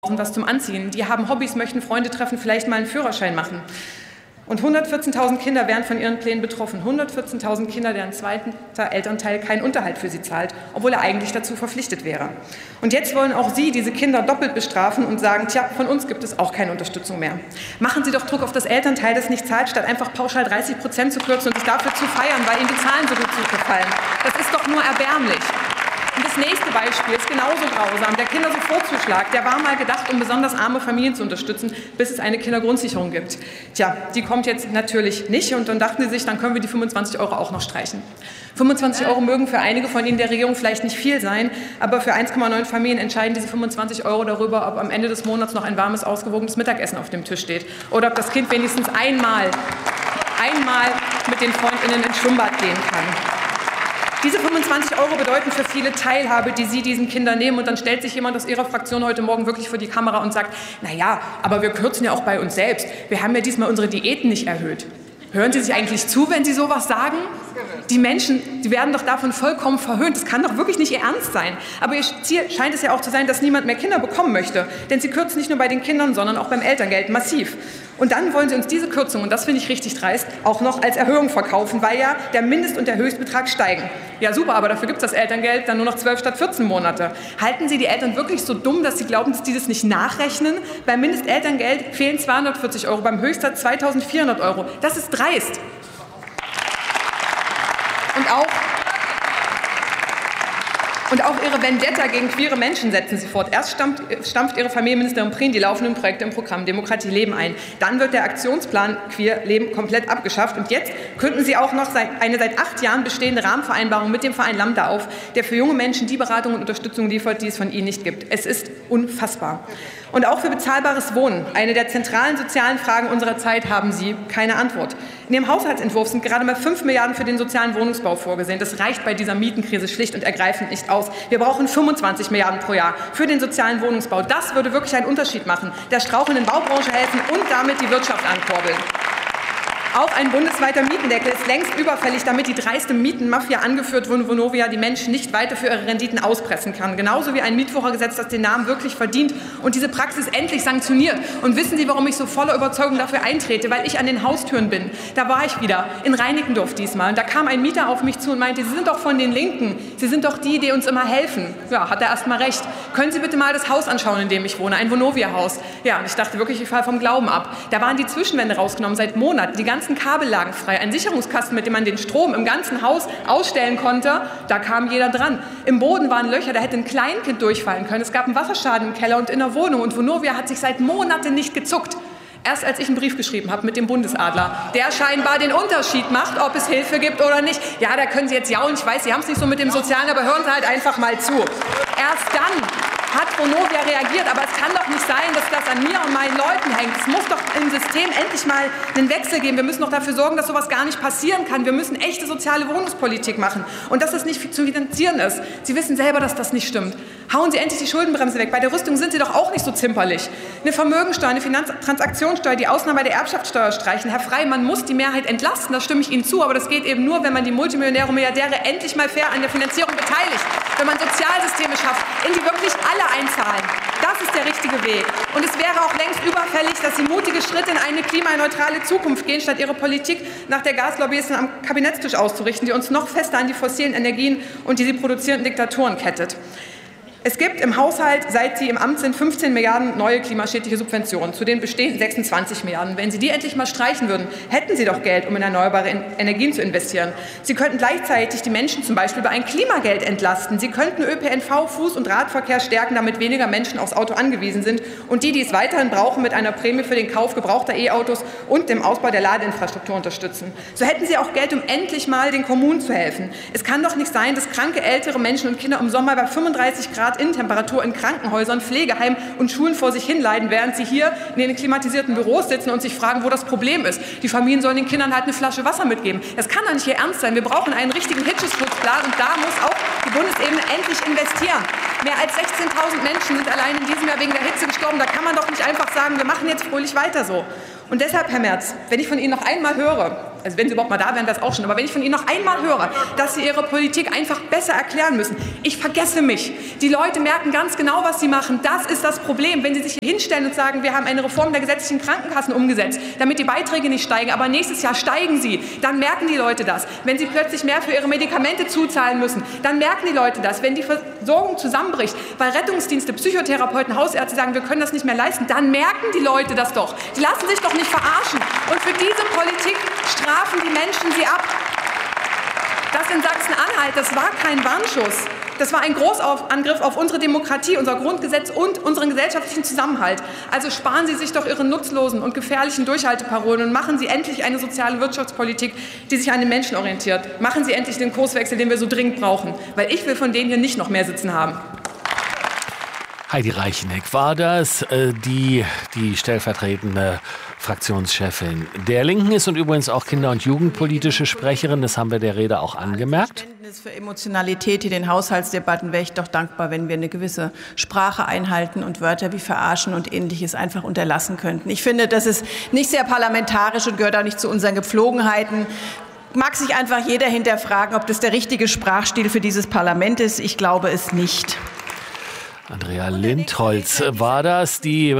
was zum Anziehen. Die haben Hobbys, möchten Freunde treffen, vielleicht mal einen Führerschein machen. Und 114.000 Kinder wären von ihren Plänen betroffen. 114.000 Kinder, deren zweiter Elternteil keinen Unterhalt für sie zahlt, obwohl er eigentlich dazu verpflichtet wäre. Und jetzt wollen auch Sie diese Kinder doppelt bestrafen und sagen, tja, von uns gibt es auch keine Unterstützung mehr. Machen Sie doch Druck auf das Elternteil, das nicht zahlt, statt einfach pauschal 30% zu kürzen und sich dafür zu feiern, weil Ihnen die Zahlen so gut zugefallen. Das ist doch nur erbärmlich. Und das nächste Beispiel ist genauso grausam. Der Kindersofortzuschlag, der war mal gedacht, um besonders arme Familien zu unterstützen, bis es eine Kindergrundsicherung gibt. Tja, die kommt jetzt natürlich nicht und dann dachten sie sich, dann können wir die 25 € auch noch streichen. 25 € mögen für einige von Ihnen der Regierung vielleicht nicht viel sein, aber für 1,9 Familien entscheiden diese 25 € darüber, ob am Ende des Monats noch ein warmes, ausgewogenes Mittagessen auf dem Tisch steht oder ob das Kind wenigstens einmal mit den FreundInnen ins Schwimmbad gehen kann. Diese 25 € bedeuten für viele Teilhabe, die Sie diesen Kindern nehmen. Und dann stellt sich jemand aus Ihrer Fraktion heute Morgen wirklich vor die Kamera und sagt, naja, aber wir kürzen ja auch bei uns selbst. Wir haben ja diesmal unsere Diäten nicht erhöht. Hören Sie sich eigentlich zu, wenn Sie sowas sagen? Die Menschen, die werden doch davon vollkommen verhöhnt. Das kann doch wirklich nicht Ihr Ernst sein. Aber Ihr Ziel scheint es ja auch zu sein, dass niemand mehr Kinder bekommen möchte. Denn Sie kürzen nicht nur bei den Kindern, sondern auch beim Elterngeld massiv. Und dann wollen Sie uns diese Kürzung, und das finde ich richtig dreist, auch noch als Erhöhung verkaufen, weil ja der Mindest- und der Höchstbetrag steigen. Ja super, aber dafür gibt es das Elterngeld dann nur noch 12 statt 14 Monate. Halten Sie die Eltern wirklich so dumm, dass sie glauben, dass die das nicht nachrechnen? Beim Mindestelterngeld fehlen 240 €, beim Höchstsatz 2.400 €. Das ist dreist. Und auch Ihre Vendetta gegen queere Menschen setzen Sie fort. Erst stampft Ihre Familienministerin Prien die laufenden Projekte im Programm Demokratie leben ein. Dann wird der Aktionsplan Queer Leben komplett abgeschafft. Und jetzt künden Sie auch noch eine seit 8 Jahren bestehende Rahmenvereinbarung mit dem Verein Lambda auf, der für junge Menschen die Beratung und Unterstützung liefert, die es von Ihnen nicht gibt. Es ist unfassbar. Und auch für bezahlbares Wohnen, eine der zentralen sozialen Fragen unserer Zeit, haben Sie keine Antwort. In Ihrem Haushaltsentwurf sind gerade mal 5 Milliarden für den sozialen Wohnungsbau vorgesehen. Das reicht bei dieser Mietenkrise schlicht und ergreifend nicht aus. Wir brauchen 25 Milliarden pro Jahr für den sozialen Wohnungsbau. Das würde wirklich einen Unterschied machen, der strauchelnden Baubranche helfen und damit die Wirtschaft ankurbeln. Auch ein bundesweiter Mietendeckel ist längst überfällig, damit die dreiste Mietenmafia, angeführt von Vonovia, die Menschen nicht weiter für ihre Renditen auspressen kann. Genauso wie ein Mietwuchergesetz, das den Namen wirklich verdient und diese Praxis endlich sanktioniert. Und wissen Sie, warum ich so voller Überzeugung dafür eintrete? Weil ich an den Haustüren bin. Da war ich wieder, in Reinickendorf diesmal. Und da kam ein Mieter auf mich zu und meinte, Sie sind doch von den Linken. Sie sind doch die, die uns immer helfen. Ja, hat er erst mal recht. Können Sie bitte mal das Haus anschauen, in dem ich wohne? Ein Vonovia-Haus. Ja, und ich dachte wirklich, ich falle vom Glauben ab. Da waren die Zwischenwände rausgenommen seit Monaten. Die ganzen Kabel lagen frei. Ein Sicherungskasten, mit dem man den Strom im ganzen Haus ausstellen konnte, da kam jeder dran. Im Boden waren Löcher, da hätte ein Kleinkind durchfallen können. Es gab einen Wasserschaden im Keller und in der Wohnung. Und Vonovia hat sich seit Monaten nicht gezuckt. Erst als ich einen Brief geschrieben habe mit dem Bundesadler, der scheinbar den Unterschied macht, ob es Hilfe gibt oder nicht. Ja, da können Sie jetzt jaulen. Ich weiß, Sie haben es nicht so mit dem Sozialen, aber hören Sie halt einfach mal zu. Erst dann hat Vonovia reagiert, aber es kann doch nicht sein, dass das an mir und meinen Leuten hängt. Es muss doch im System endlich mal einen Wechsel geben. Wir müssen doch dafür sorgen, dass sowas gar nicht passieren kann. Wir müssen echte soziale Wohnungspolitik machen und dass das nicht zu finanzieren ist. Sie wissen selber, dass das nicht stimmt. Hauen Sie endlich die Schuldenbremse weg. Bei der Rüstung sind Sie doch auch nicht so zimperlich. Eine Vermögensteuer, eine Finanztransaktionssteuer, die Ausnahme bei der Erbschaftssteuer streichen. Herr Frey, man muss die Mehrheit entlasten, da stimme ich Ihnen zu, aber das geht eben nur, wenn man die Multimillionäre und Milliardäre endlich mal fair an der Finanzierung beteiligt, wenn man Sozialsysteme schafft, in die wirklich alle einzahlen. Das ist der richtige Weg. Und es wäre auch längst überfällig, dass Sie mutige Schritte in eine klimaneutrale Zukunft gehen, statt Ihre Politik nach der Gaslobbyisten am Kabinettstisch auszurichten, die uns noch fester an die fossilen Energien und die sie produzierenden Diktaturen kettet. Es gibt im Haushalt, seit Sie im Amt sind, 15 Milliarden neue klimaschädliche Subventionen, zu den bestehenden 26 Milliarden. Wenn Sie die endlich mal streichen würden, hätten Sie doch Geld, um in erneuerbare Energien zu investieren. Sie könnten gleichzeitig die Menschen zum Beispiel über ein Klimageld entlasten. Sie könnten ÖPNV, Fuß- und Radverkehr stärken, damit weniger Menschen aufs Auto angewiesen sind und die es weiterhin brauchen, mit einer Prämie für den Kauf gebrauchter E-Autos und dem Ausbau der Ladeinfrastruktur unterstützen. So hätten Sie auch Geld, um endlich mal den Kommunen zu helfen. Es kann doch nicht sein, dass kranke, ältere Menschen und Kinder im Sommer bei 35 Grad Innentemperatur in Krankenhäusern, Pflegeheimen und Schulen vor sich hinleiden, während sie hier in den klimatisierten Büros sitzen und sich fragen, wo das Problem ist. Die Familien sollen den Kindern halt eine Flasche Wasser mitgeben. Das kann doch nicht Ihr Ernst sein. Wir brauchen einen richtigen Hitzeschutzplan und da muss auch die Bundesebene endlich investieren. Mehr als 16.000 Menschen sind allein in diesem Jahr wegen der Hitze gestorben. Da kann man doch nicht einfach sagen, wir machen jetzt fröhlich weiter so. Und deshalb, Herr Merz, wenn ich von Ihnen noch einmal höre, also wenn Sie überhaupt mal da wären, das auch schon, aber wenn ich von Ihnen noch einmal höre, dass Sie Ihre Politik einfach besser erklären müssen, ich vergesse mich. Die Leute merken ganz genau, was Sie machen. Das ist das Problem. Wenn Sie sich hier hinstellen und sagen, wir haben eine Reform der gesetzlichen Krankenkassen umgesetzt, damit die Beiträge nicht steigen, aber nächstes Jahr steigen sie, dann merken die Leute das. Wenn Sie plötzlich mehr für Ihre Medikamente zuzahlen müssen, dann merken die Leute das. Wenn die Versorgung zusammenbricht, weil Rettungsdienste, Psychotherapeuten, Hausärzte sagen, wir können das nicht mehr leisten, dann merken die Leute das doch. Die lassen sich doch nicht verarschen. Und für diese Politik strafen die Menschen sie ab. Das in Sachsen-Anhalt, das war kein Warnschuss. Das war ein Großangriff auf unsere Demokratie, unser Grundgesetz und unseren gesellschaftlichen Zusammenhalt. Also sparen Sie sich doch Ihre nutzlosen und gefährlichen Durchhalteparolen und machen Sie endlich eine soziale Wirtschaftspolitik, die sich an den Menschen orientiert. Machen Sie endlich den Kurswechsel, den wir so dringend brauchen. Weil ich will von denen hier nicht noch mehr sitzen haben. Heidi Reicheneck war das, die stellvertretende Fraktionschefin der Linken ist und übrigens auch kinder- und jugendpolitische Sprecherin. Das haben wir der Rede auch angemerkt. Für Emotionalität in den Haushaltsdebatten wäre ich doch dankbar, wenn wir eine gewisse Sprache einhalten und Wörter wie verarschen und Ähnliches einfach unterlassen könnten. Ich finde, das ist nicht sehr parlamentarisch und gehört auch nicht zu unseren Gepflogenheiten. Mag sich einfach jeder hinterfragen, ob das der richtige Sprachstil für dieses Parlament ist. Ich glaube es nicht. Andrea Lindholz war das, die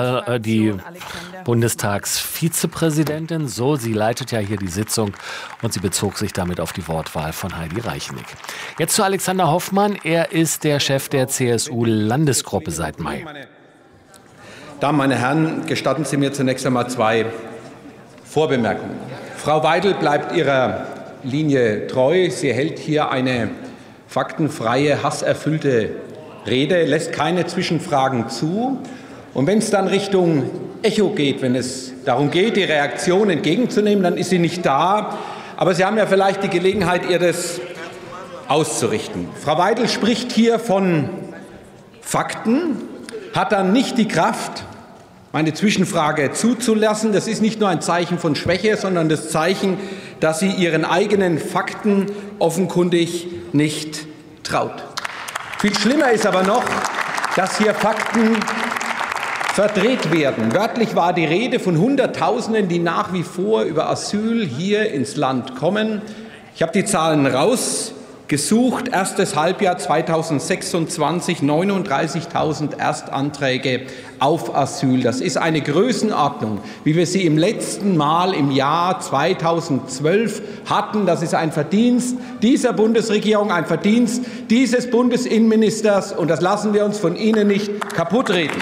Bundestagsvizepräsidentin. So, sie leitet ja hier die Sitzung und sie bezog sich damit auf die Wortwahl von Heidi Reicheneck. Jetzt zu Alexander Hoffmann. Er ist der Chef der CSU-Landesgruppe seit Mai. Damen, meine Herren, gestatten Sie mir zunächst einmal 2 Vorbemerkungen. Frau Weidel bleibt ihrer Linie treu. Sie hält hier eine faktenfreie, hasserfüllte Rede, lässt keine Zwischenfragen zu. Und wenn es dann Richtung Echo geht, wenn es darum geht, die Reaktion entgegenzunehmen, dann ist sie nicht da. Aber Sie haben ja vielleicht die Gelegenheit, ihr das auszurichten. Frau Weidel spricht hier von Fakten, hat dann nicht die Kraft, meine Zwischenfrage zuzulassen. Das ist nicht nur ein Zeichen von Schwäche, sondern das Zeichen, dass sie ihren eigenen Fakten offenkundig nicht traut. Viel schlimmer ist aber noch, dass hier Fakten verdreht werden. Wörtlich war die Rede von Hunderttausenden, die nach wie vor über Asyl hier ins Land kommen. Ich habe die Zahlen rausgesucht. Erstes Halbjahr 2026, 39.000 Erstanträge auf Asyl. Das ist eine Größenordnung, wie wir sie im letzten Mal im Jahr 2012 hatten. Das ist ein Verdienst dieser Bundesregierung, ein Verdienst dieses Bundesinnenministers. Und das lassen wir uns von Ihnen nicht kaputtreden.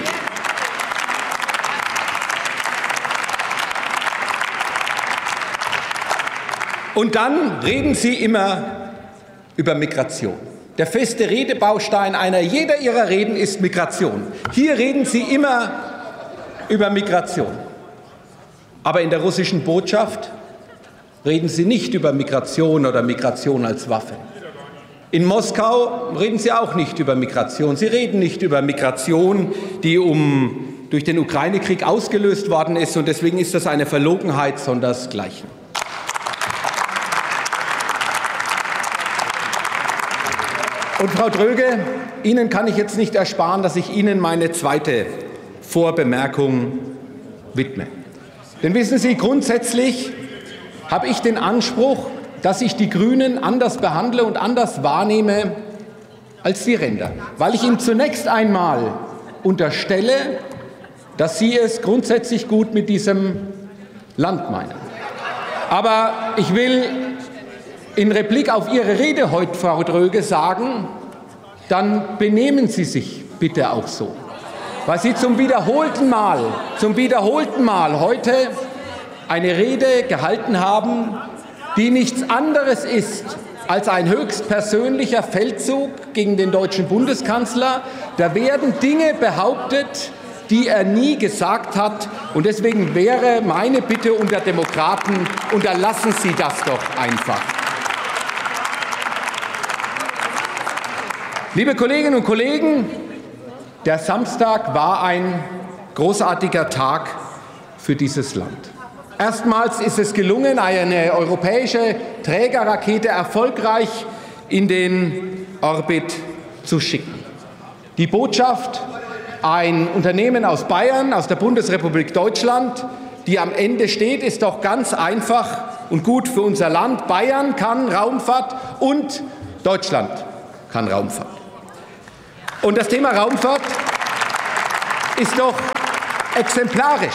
Und dann reden Sie immer über Migration. Der feste Redebaustein jeder Ihrer Reden ist Migration. Hier reden Sie immer über Migration. Aber in der russischen Botschaft reden Sie nicht über Migration oder Migration als Waffe. In Moskau reden Sie auch nicht über Migration. Sie reden nicht über Migration, die durch den Ukraine-Krieg ausgelöst worden ist. Und deswegen ist das eine Verlogenheit sondersgleichen. Und Frau Dröge, Ihnen kann ich jetzt nicht ersparen, dass ich Ihnen meine zweite Vorbemerkung widme. Denn wissen Sie, grundsätzlich habe ich den Anspruch, dass ich die Grünen anders behandle und anders wahrnehme als die Ränder. Weil ich Ihnen zunächst einmal unterstelle, dass Sie es grundsätzlich gut mit diesem Land meinen. Aber ich will in Replik auf Ihre Rede heute, Frau Dröge, sagen, dann benehmen Sie sich bitte auch so. Weil Sie zum wiederholten Mal heute eine Rede gehalten haben, die nichts anderes ist als ein höchstpersönlicher Feldzug gegen den deutschen Bundeskanzler. Da werden Dinge behauptet, die er nie gesagt hat. Und deswegen wäre meine Bitte unter Demokraten, unterlassen Sie das doch einfach. Liebe Kolleginnen und Kollegen, der Samstag war ein großartiger Tag für dieses Land. Erstmals ist es gelungen, eine europäische Trägerrakete erfolgreich in den Orbit zu schicken. Die Botschaft, ein Unternehmen aus Bayern, aus der Bundesrepublik Deutschland, die am Ende steht, ist doch ganz einfach und gut für unser Land. Bayern kann Raumfahrt und Deutschland kann Raumfahrt. Und das Thema Raumfahrt ist doch exemplarisch.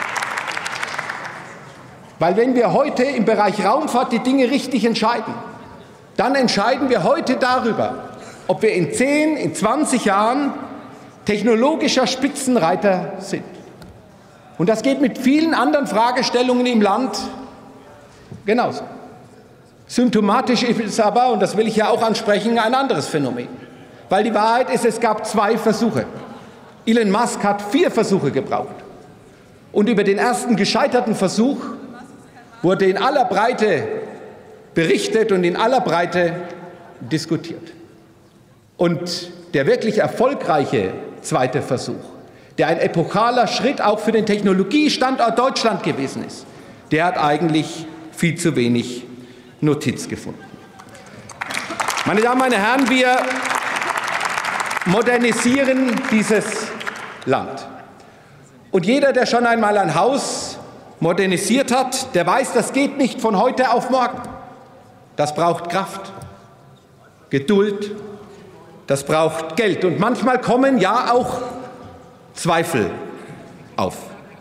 Weil wenn wir heute im Bereich Raumfahrt die Dinge richtig entscheiden, dann entscheiden wir heute darüber, ob wir in 10, in 20 Jahren technologischer Spitzenreiter sind. Und das geht mit vielen anderen Fragestellungen im Land genauso. Symptomatisch ist aber, und das will ich ja auch ansprechen, ein anderes Phänomen. Weil die Wahrheit ist, es gab 2 Versuche. Elon Musk hat 4 Versuche gebraucht. Und über den ersten gescheiterten Versuch wurde in aller Breite berichtet und in aller Breite diskutiert. Und der wirklich erfolgreiche zweite Versuch, der ein epochaler Schritt auch für den Technologiestandort Deutschland gewesen ist, der hat eigentlich viel zu wenig Notiz gefunden. Meine Damen, meine Herren, wir modernisieren dieses Land. Und jeder, der schon einmal ein Haus modernisiert hat, der weiß, das geht nicht von heute auf morgen. Das braucht Kraft, Geduld, das braucht Geld. Und manchmal kommen ja auch Zweifel auf.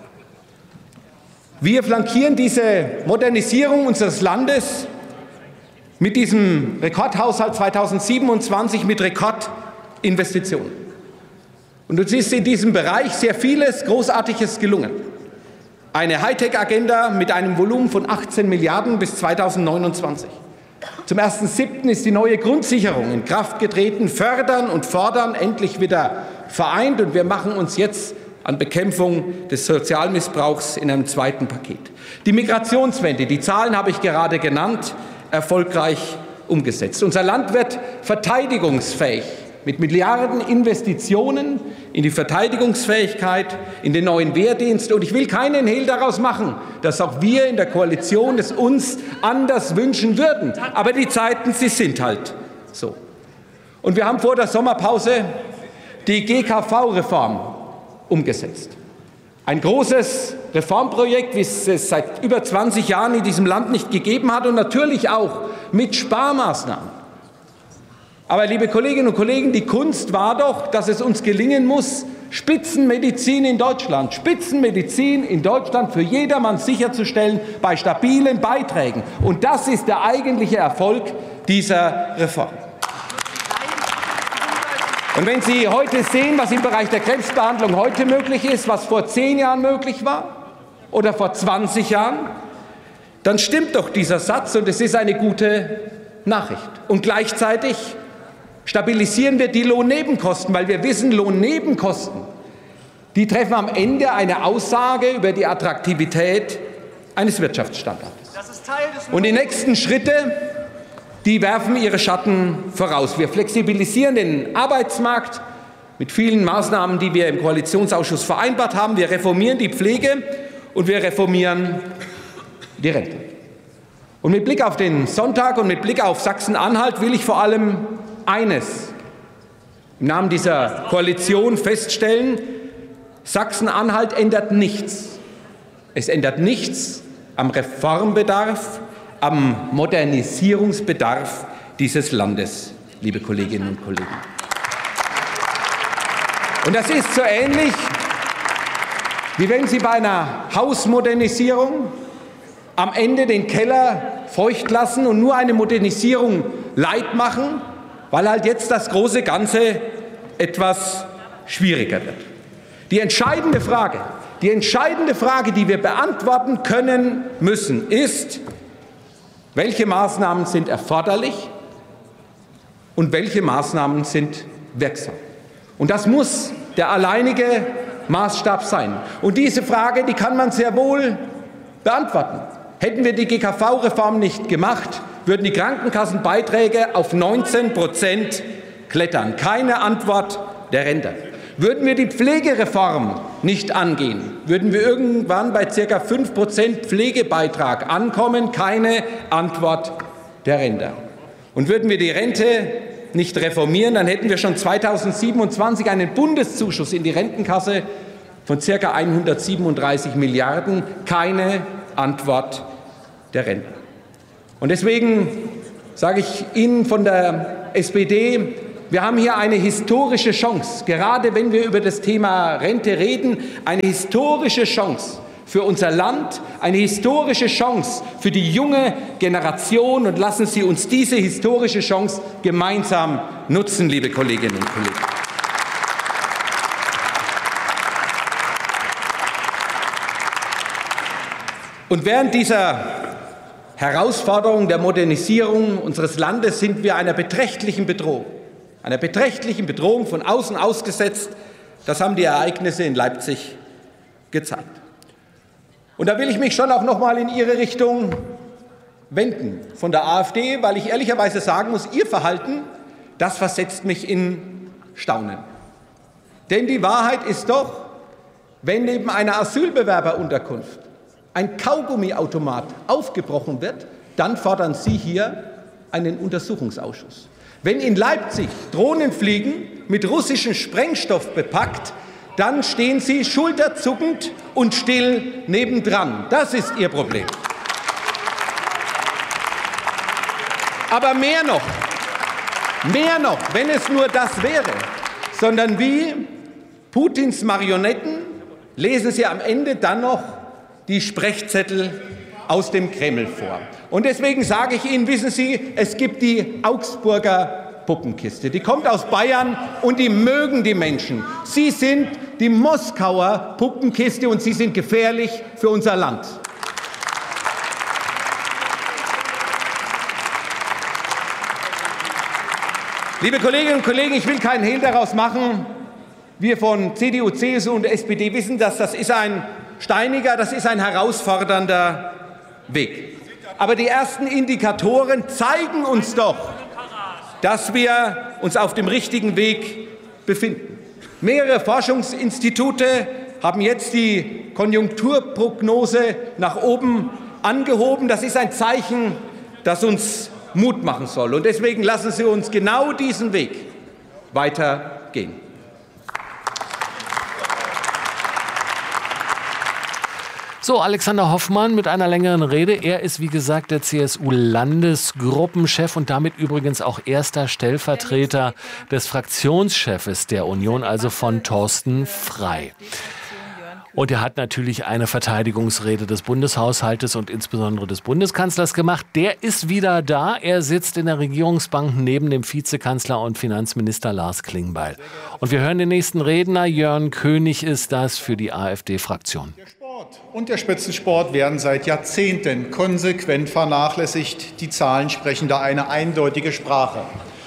Wir flankieren diese Modernisierung unseres Landes mit diesem Rekordhaushalt 2027 mit Rekordinvestitionen. Und uns ist in diesem Bereich sehr vieles Großartiges gelungen. Eine Hightech-Agenda mit einem Volumen von 18 Milliarden bis 2029. Zum 1.7. ist die neue Grundsicherung in Kraft getreten. Fördern und fordern endlich wieder vereint. Und wir machen uns jetzt an Bekämpfung des Sozialmissbrauchs in einem zweiten Paket. Die Migrationswende, die Zahlen habe ich gerade genannt, erfolgreich umgesetzt. Unser Land wird verteidigungsfähig mit Milliardeninvestitionen in die Verteidigungsfähigkeit, in den neuen Wehrdienst. Und ich will keinen Hehl daraus machen, dass auch wir in der Koalition es uns anders wünschen würden. Aber die Zeiten, sie sind halt so. Und wir haben vor der Sommerpause die GKV-Reform umgesetzt. Ein großes Reformprojekt, wie es seit über 20 Jahren in diesem Land nicht gegeben hat und natürlich auch mit Sparmaßnahmen. Aber, liebe Kolleginnen und Kollegen, die Kunst war doch, dass es uns gelingen muss, Spitzenmedizin in Deutschland für jedermann sicherzustellen bei stabilen Beiträgen. Und das ist der eigentliche Erfolg dieser Reform. Und wenn Sie heute sehen, was im Bereich der Krebsbehandlung heute möglich ist, was vor 10 Jahren möglich war oder vor 20 Jahren, dann stimmt doch dieser Satz und es ist eine gute Nachricht. Und gleichzeitig stabilisieren wir die Lohnnebenkosten, weil wir wissen, Lohnnebenkosten, die treffen am Ende eine Aussage über die Attraktivität eines Wirtschaftsstandortes. Und die nächsten Schritte, die werfen ihre Schatten voraus. Wir flexibilisieren den Arbeitsmarkt mit vielen Maßnahmen, die wir im Koalitionsausschuss vereinbart haben. Wir reformieren die Pflege und wir reformieren die Rente. Und mit Blick auf den Sonntag und mit Blick auf Sachsen-Anhalt will ich vor allem eines im Namen dieser Koalition feststellen: Sachsen-Anhalt ändert nichts. Es ändert nichts am Reformbedarf, am Modernisierungsbedarf dieses Landes, liebe Kolleginnen und Kollegen. Und das ist so ähnlich, wie wenn Sie bei einer Hausmodernisierung am Ende den Keller feucht lassen und nur eine Modernisierung light machen, weil halt jetzt das große Ganze etwas schwieriger wird. Die entscheidende Frage, die wir beantworten können müssen, ist: Welche Maßnahmen sind erforderlich und welche Maßnahmen sind wirksam? Und das muss der alleinige Maßstab sein. Und diese Frage, die kann man sehr wohl beantworten. Hätten wir die GKV-Reform nicht gemacht, würden die Krankenkassenbeiträge auf 19% klettern. Keine Antwort der Rentner. Würden wir die Pflegereform nicht angehen, würden wir irgendwann bei ca. 5% Pflegebeitrag ankommen. Keine Antwort der Rentner. Und würden wir die Rente nicht reformieren, dann hätten wir schon 2027 einen Bundeszuschuss in die Rentenkasse von ca. 137 Milliarden keine Antwort der Rentner. Und deswegen sage ich Ihnen von der SPD, wir haben hier eine historische Chance, gerade wenn wir über das Thema Rente reden, eine historische Chance für unser Land, eine historische Chance für die junge Generation. Und lassen Sie uns diese historische Chance gemeinsam nutzen, liebe Kolleginnen und Kollegen. Und während dieser Herausforderung der Modernisierung unseres Landes sind wir einer beträchtlichen Bedrohung von außen ausgesetzt. Das haben die Ereignisse in Leipzig gezeigt. Und da will ich mich schon auch noch mal in Ihre Richtung wenden, von der AfD, weil ich ehrlicherweise sagen muss, Ihr Verhalten, das versetzt mich in Staunen. Denn die Wahrheit ist doch, wenn neben einer Asylbewerberunterkunft ein Kaugummiautomat aufgebrochen wird, dann fordern Sie hier einen Untersuchungsausschuss. Wenn in Leipzig Drohnen fliegen, mit russischem Sprengstoff bepackt, dann stehen Sie schulterzuckend und still nebendran. Das ist Ihr Problem. Aber mehr noch, wenn es nur das wäre, sondern wie Putins Marionetten lesen Sie am Ende dann noch die Sprechzettel aus dem Kreml vor. Und deswegen sage ich Ihnen, wissen Sie, es gibt die Augsburger Puppenkiste. Die kommt aus Bayern und die mögen die Menschen. Sie sind die Moskauer Puppenkiste und sie sind gefährlich für unser Land. Liebe Kolleginnen und Kollegen, ich will keinen Hehl daraus machen. Wir von CDU, CSU und SPD wissen, dass das ist ein steiniger, das ist ein herausfordernder Weg. Aber die ersten Indikatoren zeigen uns doch, dass wir uns auf dem richtigen Weg befinden. Mehrere Forschungsinstitute haben jetzt die Konjunkturprognose nach oben angehoben. Das ist ein Zeichen, das uns Mut machen soll. Und deswegen lassen Sie uns genau diesen Weg weitergehen. So, Alexander Hoffmann mit einer längeren Rede. Er ist, wie gesagt, der CSU-Landesgruppenchef und damit übrigens auch erster Stellvertreter des Fraktionschefes der Union, also von Thorsten Frey. Und er hat natürlich eine Verteidigungsrede des Bundeshaushaltes und insbesondere des Bundeskanzlers gemacht. Der ist wieder da. Er sitzt in der Regierungsbank neben dem Vizekanzler und Finanzminister Lars Klingbeil. Und wir hören den nächsten Redner. Jörn König ist das für die AfD-Fraktion. Der Sport und der Spitzensport werden seit Jahrzehnten konsequent vernachlässigt. Die Zahlen sprechen da eine eindeutige Sprache.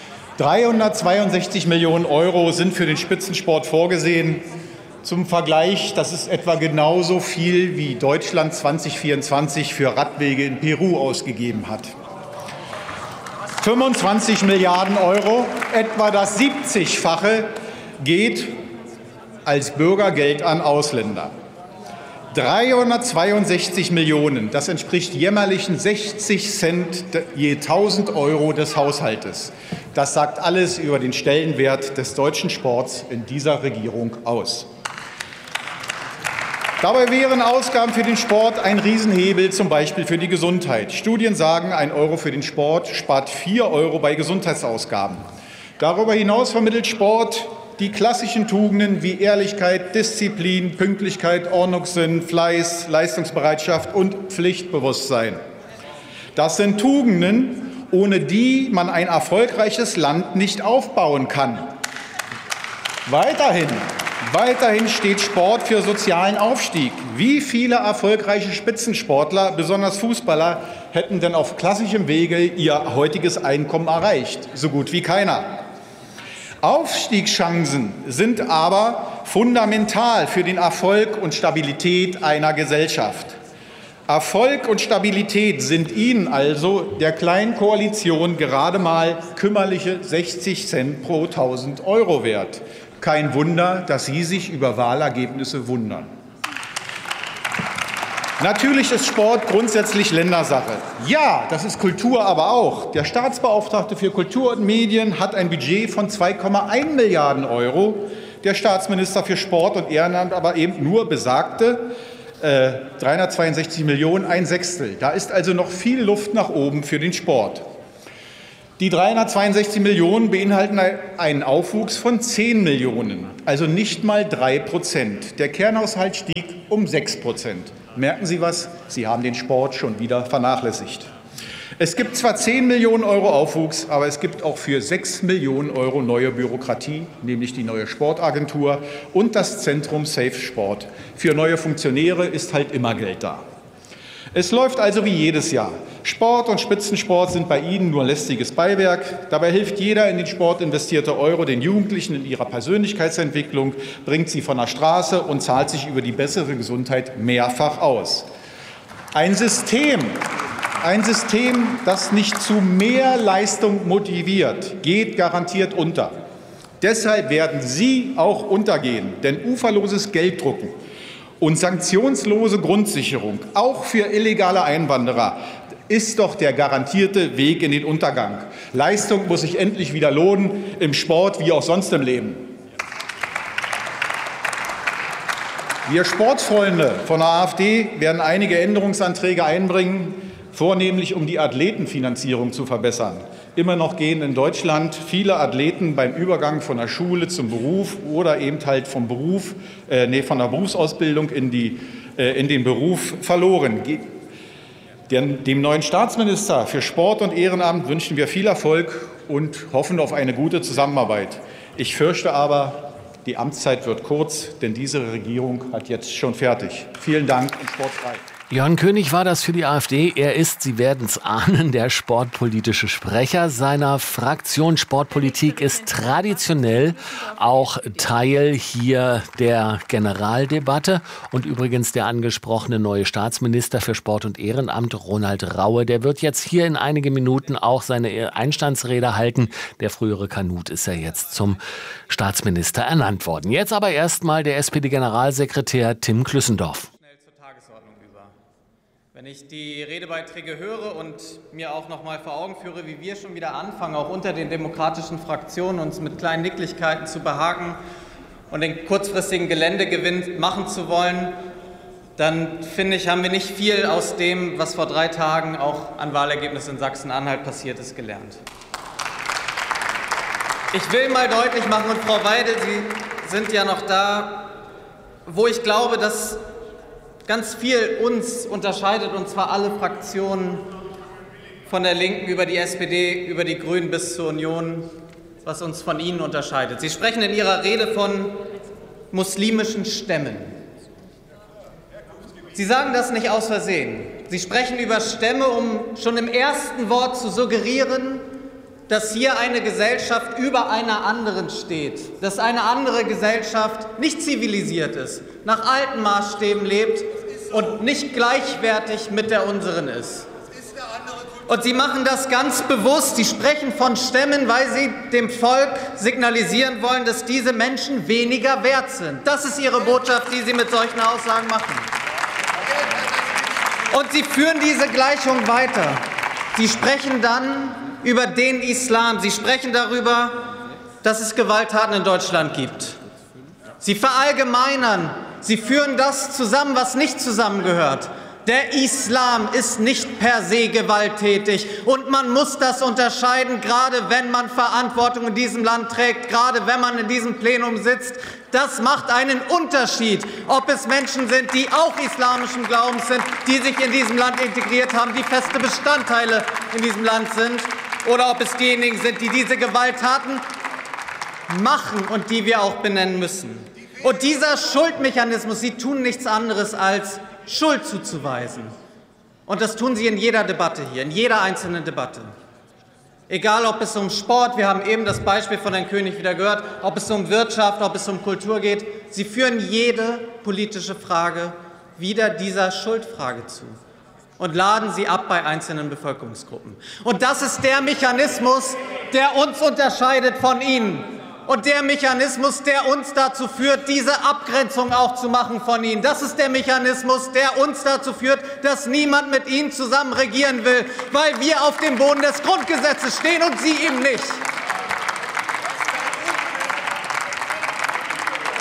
362 Millionen Euro sind für den Spitzensport vorgesehen. Zum Vergleich, das ist etwa genauso viel, wie Deutschland 2024 für Radwege in Peru ausgegeben hat. 25 Milliarden Euro, etwa das 70-fache, geht als Bürgergeld an Ausländer. 362 Millionen, das entspricht jämmerlichen 60 Cent je 1000 Euro des Haushaltes. Das sagt alles über den Stellenwert des deutschen Sports in dieser Regierung aus. Dabei wären Ausgaben für den Sport ein Riesenhebel, zum Beispiel für die Gesundheit. Studien sagen, 1 Euro für den Sport spart 4 Euro bei Gesundheitsausgaben. Darüber hinaus vermittelt Sport die klassischen Tugenden wie Ehrlichkeit, Disziplin, Pünktlichkeit, Ordnungssinn, Fleiß, Leistungsbereitschaft und Pflichtbewusstsein. Das sind Tugenden, ohne die man ein erfolgreiches Land nicht aufbauen kann. Weiterhin steht Sport für sozialen Aufstieg. Wie viele erfolgreiche Spitzensportler, besonders Fußballer, hätten denn auf klassischem Wege ihr heutiges Einkommen erreicht? So gut wie keiner. Aufstiegschancen sind aber fundamental für den Erfolg und Stabilität einer Gesellschaft. Erfolg und Stabilität sind Ihnen also, der kleinen Koalition, gerade mal kümmerliche 60 Cent pro 1000 Euro wert. Kein Wunder, dass Sie sich über Wahlergebnisse wundern. Natürlich ist Sport grundsätzlich Ländersache. Ja, das ist Kultur aber auch. Der Staatsbeauftragte für Kultur und Medien hat ein Budget von 2,1 Milliarden Euro. der Staatsminister für Sport und Ehrenamt aber eben nur besagte 362 Millionen, ein Sechstel. Da ist also noch viel Luft nach oben für den Sport. Die 362 Millionen beinhalten einen Aufwuchs von 10 Millionen, also nicht mal 3%. Der Kernhaushalt stieg um 6%. Merken Sie was? Sie haben den Sport schon wieder vernachlässigt. Es gibt zwar 10 Millionen Euro Aufwuchs, aber es gibt auch für 6 Millionen Euro neue Bürokratie, nämlich die neue Sportagentur und das Zentrum Safe Sport. Für neue Funktionäre ist halt immer Geld da. Es läuft also wie jedes Jahr. Sport und Spitzensport sind bei Ihnen nur lästiges Beiwerk. Dabei hilft jeder in den Sport investierte Euro den Jugendlichen in ihrer Persönlichkeitsentwicklung, bringt sie von der Straße und zahlt sich über die bessere Gesundheit mehrfach aus. Ein System, das nicht zu mehr Leistung motiviert, geht garantiert unter. Deshalb werden Sie auch untergehen, denn uferloses Gelddrucken und sanktionslose Grundsicherung, auch für illegale Einwanderer, ist doch der garantierte Weg in den Untergang. Leistung muss sich endlich wieder lohnen, im Sport wie auch sonst im Leben. Wir Sportfreunde von der AfD werden einige Änderungsanträge einbringen, vornehmlich um die Athletenfinanzierung zu verbessern. Immer noch gehen in Deutschland viele Athleten beim Übergang von der Schule zum Beruf oder eben halt von der Berufsausbildung in den Beruf verloren. Dem neuen Staatsminister für Sport und Ehrenamt wünschen wir viel Erfolg und hoffen auf eine gute Zusammenarbeit. Ich fürchte aber, die Amtszeit wird kurz, denn diese Regierung hat jetzt schon fertig. Vielen Dank und sportfrei. Jörn König war das für die AfD. Er ist, Sie werden es ahnen, der sportpolitische Sprecher seiner Fraktion. Sportpolitik ist traditionell auch Teil hier der Generaldebatte. Und übrigens der angesprochene neue Staatsminister für Sport und Ehrenamt, Ronald Raue, der wird jetzt hier in einige Minuten auch seine Einstandsrede halten. Der frühere Kanut ist ja jetzt zum Staatsminister ernannt worden. Jetzt aber erstmal der SPD-Generalsekretär Tim Klüssendorf. Wenn ich die Redebeiträge höre und mir auch noch mal vor Augen führe, wie wir schon wieder anfangen, auch unter den demokratischen Fraktionen uns mit kleinen Nicklichkeiten zu behaken und den kurzfristigen Geländegewinn machen zu wollen, dann finde ich, haben wir nicht viel aus dem, was vor 3 Tagen auch an Wahlergebnissen in Sachsen-Anhalt passiert ist, gelernt. Ich will mal deutlich machen, und Frau Weidel, Sie sind ja noch da, wo ich glaube, dass ganz viel uns unterscheidet, und zwar alle Fraktionen, von der Linken über die SPD, über die Grünen bis zur Union, was uns von Ihnen unterscheidet. Sie sprechen in Ihrer Rede von muslimischen Stämmen. Sie sagen das nicht aus Versehen. Sie sprechen über Stämme, um schon im ersten Wort zu suggerieren, dass hier eine Gesellschaft über einer anderen steht, dass eine andere Gesellschaft nicht zivilisiert ist, nach alten Maßstäben lebt und nicht gleichwertig mit der unseren ist. Und Sie machen das ganz bewusst. Sie sprechen von Stämmen, weil Sie dem Volk signalisieren wollen, dass diese Menschen weniger wert sind. Das ist Ihre Botschaft, die Sie mit solchen Aussagen machen. Und Sie führen diese Gleichung weiter. Sie sprechen dann über den Islam. Sie sprechen darüber, dass es Gewalttaten in Deutschland gibt. Sie verallgemeinern. Sie führen das zusammen, was nicht zusammengehört. Der Islam ist nicht per se gewalttätig. Und man muss das unterscheiden, gerade wenn man Verantwortung in diesem Land trägt, gerade wenn man in diesem Plenum sitzt. Das macht einen Unterschied, ob es Menschen sind, die auch islamischen Glaubens sind, die sich in diesem Land integriert haben, die feste Bestandteile in diesem Land sind, oder ob es diejenigen sind, die diese Gewalttaten machen und die wir auch benennen müssen. Und dieser Schuldmechanismus, Sie tun nichts anderes als Schuld zuzuweisen. Und das tun Sie in jeder Debatte hier, in jeder einzelnen Debatte. Egal, ob es um Sport, wir haben eben das Beispiel von Herrn König wieder gehört, ob es um Wirtschaft, ob es um Kultur geht. Sie führen jede politische Frage wieder dieser Schuldfrage zu und laden sie ab bei einzelnen Bevölkerungsgruppen. Und das ist der Mechanismus, der uns unterscheidet von Ihnen. Und der Mechanismus, der uns dazu führt, diese Abgrenzung auch zu machen von Ihnen. Das ist der Mechanismus, der uns dazu führt, dass niemand mit Ihnen zusammen regieren will, weil wir auf dem Boden des Grundgesetzes stehen und Sie eben nicht.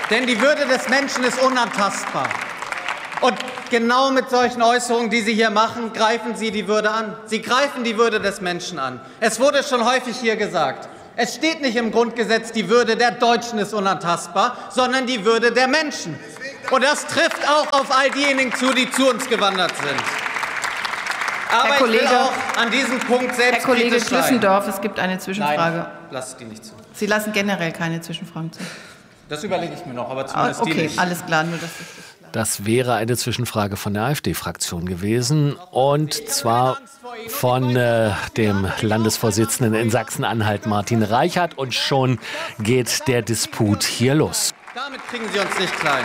Denn die Würde des Menschen ist unantastbar. Und genau mit solchen Äußerungen, die Sie hier machen, greifen Sie die Würde an. Sie greifen die Würde des Menschen an. Es wurde schon häufig hier gesagt, es steht nicht im Grundgesetz, die Würde der Deutschen ist unantastbar, sondern die Würde der Menschen. Und das trifft auch auf all diejenigen zu, die zu uns gewandert sind. Aber Herr Kollege, ich will auch an diesem Punkt selbstkritisch sein. Herr Kollege Schlüssendorf, es gibt eine Zwischenfrage. Nein, lasse ich die nicht zu. Sie lassen generell keine Zwischenfragen zu. Das überlege ich mir noch, aber zumindest okay, die nicht. alles klar, nur das ist klar. Das wäre eine Zwischenfrage von der AfD-Fraktion gewesen, und zwar von dem Landesvorsitzenden in Sachsen-Anhalt, Martin Reichert. Und schon geht der Disput hier los. Damit kriegen Sie uns nicht klein.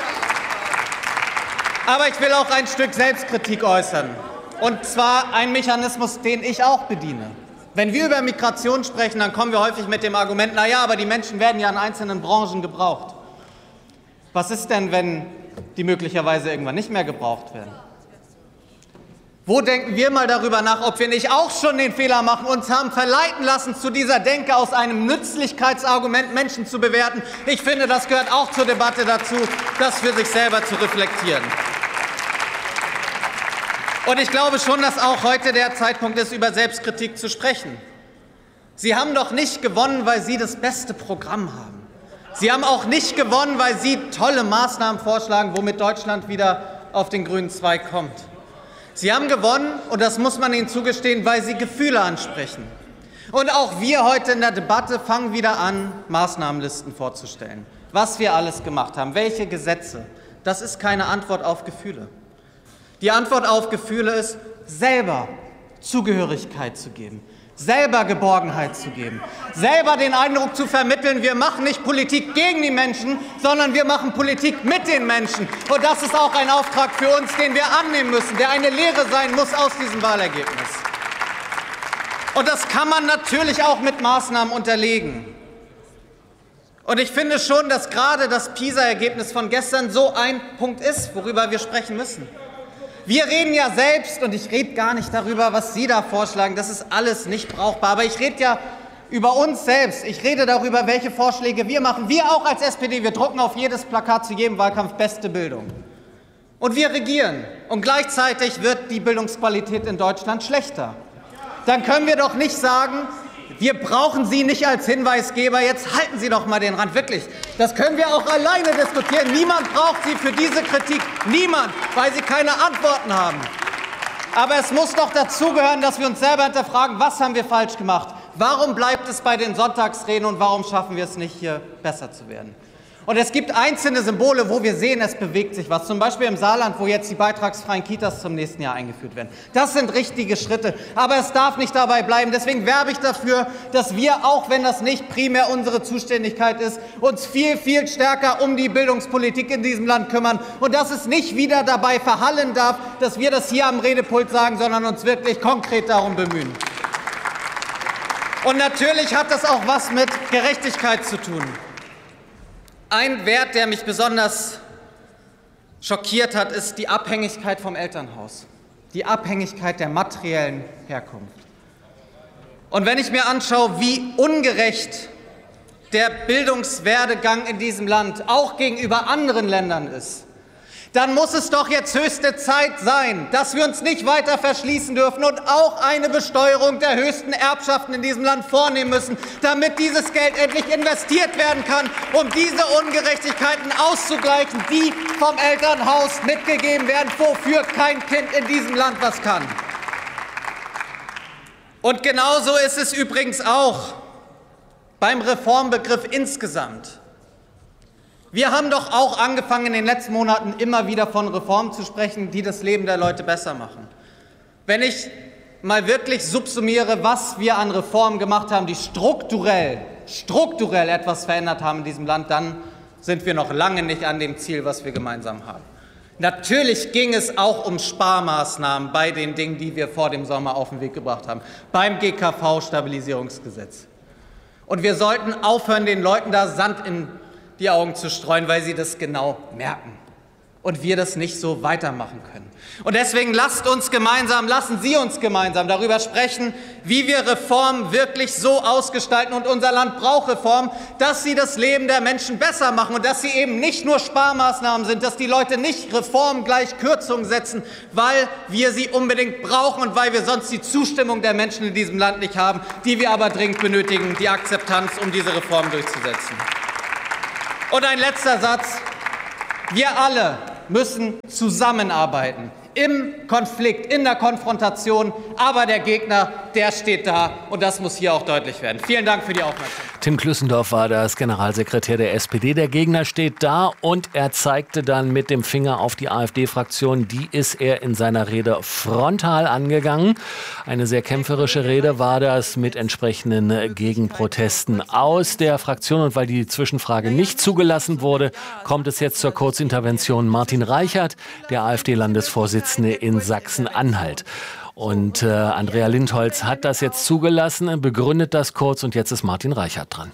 Aber ich will auch ein Stück Selbstkritik äußern. Und zwar ein Mechanismus, den ich auch bediene. Wenn wir über Migration sprechen, dann kommen wir häufig mit dem Argument, naja, aber die Menschen werden ja in einzelnen Branchen gebraucht. Was ist denn, wenn die möglicherweise irgendwann nicht mehr gebraucht werden? Wo denken wir mal darüber nach, ob wir nicht auch schon den Fehler machen, uns haben verleiten lassen zu dieser Denke, aus einem Nützlichkeitsargument Menschen zu bewerten? Ich finde, das gehört auch zur Debatte dazu, das für sich selber zu reflektieren. Und ich glaube schon, dass auch heute der Zeitpunkt ist, über Selbstkritik zu sprechen. Sie haben doch nicht gewonnen, weil Sie das beste Programm haben. Sie haben auch nicht gewonnen, weil Sie tolle Maßnahmen vorschlagen, womit Deutschland wieder auf den grünen Zweig kommt. Sie haben gewonnen, und das muss man Ihnen zugestehen, weil Sie Gefühle ansprechen. Und auch wir heute in der Debatte fangen wieder an, Maßnahmenlisten vorzustellen. Was wir alles gemacht haben, welche Gesetze. Das ist keine Antwort auf Gefühle. Die Antwort auf Gefühle ist, selber Zugehörigkeit zu geben, selber Geborgenheit zu geben, selber den Eindruck zu vermitteln, wir machen nicht Politik gegen die Menschen, sondern wir machen Politik mit den Menschen. Und das ist auch ein Auftrag für uns, den wir annehmen müssen, der eine Lehre sein muss aus diesem Wahlergebnis. Und das kann man natürlich auch mit Maßnahmen unterlegen. Und ich finde schon, dass gerade das PISA-Ergebnis von gestern so ein Punkt ist, worüber wir sprechen müssen. Wir reden ja selbst, und ich rede gar nicht darüber, was Sie da vorschlagen, das ist alles nicht brauchbar, aber ich rede ja über uns selbst. Ich rede darüber, welche Vorschläge wir machen. Wir auch als SPD, wir drucken auf jedes Plakat zu jedem Wahlkampf beste Bildung. Und wir regieren. Und gleichzeitig wird die Bildungsqualität in Deutschland schlechter. Dann können wir doch nicht sagen, wir brauchen Sie nicht als Hinweisgeber, jetzt halten Sie doch mal den Rand. Wirklich, das können wir auch alleine diskutieren. Niemand braucht Sie für diese Kritik. Niemand, weil Sie keine Antworten haben. Aber es muss doch dazugehören, dass wir uns selber hinterfragen, was haben wir falsch gemacht? Warum bleibt es bei den Sonntagsreden und warum schaffen wir es nicht, hier besser zu werden? Und es gibt einzelne Symbole, wo wir sehen, es bewegt sich was. Zum Beispiel im Saarland, wo jetzt die beitragsfreien Kitas zum nächsten Jahr eingeführt werden. Das sind richtige Schritte, aber es darf nicht dabei bleiben. Deswegen werbe ich dafür, dass wir, auch wenn das nicht primär unsere Zuständigkeit ist, uns viel, viel stärker um die Bildungspolitik in diesem Land kümmern. Und dass es nicht wieder dabei verhallen darf, dass wir das hier am Redepult sagen, sondern uns wirklich konkret darum bemühen. Und natürlich hat das auch was mit Gerechtigkeit zu tun. Ein Wert, der mich besonders schockiert hat, ist die Abhängigkeit vom Elternhaus, die Abhängigkeit der materiellen Herkunft. Und wenn ich mir anschaue, wie ungerecht der Bildungswerdegang in diesem Land auch gegenüber anderen Ländern ist, dann muss es doch jetzt höchste Zeit sein, dass wir uns nicht weiter verschließen dürfen und auch eine Besteuerung der höchsten Erbschaften in diesem Land vornehmen müssen, damit dieses Geld endlich investiert werden kann, um diese Ungerechtigkeiten auszugleichen, die vom Elternhaus mitgegeben werden, wofür kein Kind in diesem Land was kann. Und genauso ist es übrigens auch beim Reformbegriff insgesamt. Wir haben doch auch angefangen, in den letzten Monaten immer wieder von Reformen zu sprechen, die das Leben der Leute besser machen. Wenn ich mal wirklich subsumiere, was wir an Reformen gemacht haben, die strukturell etwas verändert haben in diesem Land, dann sind wir noch lange nicht an dem Ziel, was wir gemeinsam haben. Natürlich ging es auch um Sparmaßnahmen bei den Dingen, die wir vor dem Sommer auf den Weg gebracht haben, beim GKV-Stabilisierungsgesetz. Und wir sollten aufhören, den Leuten da Sand in die Augen zu streuen, weil sie das genau merken. und wir das nicht so weitermachen können. Und deswegen lassen Sie uns gemeinsam darüber sprechen, wie wir Reformen wirklich so ausgestalten, und unser Land braucht Reformen, dass sie das Leben der Menschen besser machen und dass sie eben nicht nur Sparmaßnahmen sind, dass die Leute nicht Reformen gleich Kürzungen setzen, weil wir sie unbedingt brauchen und weil wir sonst die Zustimmung der Menschen in diesem Land nicht haben, die wir aber dringend benötigen, die Akzeptanz, um diese Reformen durchzusetzen. Und ein letzter Satz. Wir alle müssen zusammenarbeiten, im Konflikt, in der Konfrontation. Aber der Gegner, der steht da, und das muss hier auch deutlich werden. Vielen Dank für die Aufmerksamkeit. Tim Klüssendorf war das, Generalsekretär der SPD. Der Gegner steht da, und er zeigte dann mit dem Finger auf die AfD-Fraktion. Die ist er in seiner Rede frontal angegangen. Eine sehr kämpferische Rede war das mit entsprechenden Gegenprotesten aus der Fraktion. Und weil die Zwischenfrage nicht zugelassen wurde, kommt es jetzt zur Kurzintervention. Martin Reichert, der AfD-Landesvorsitzende in Sachsen-Anhalt. Und Andrea Lindholz hat das jetzt zugelassen, begründet das kurz, und jetzt ist Martin Reichert dran.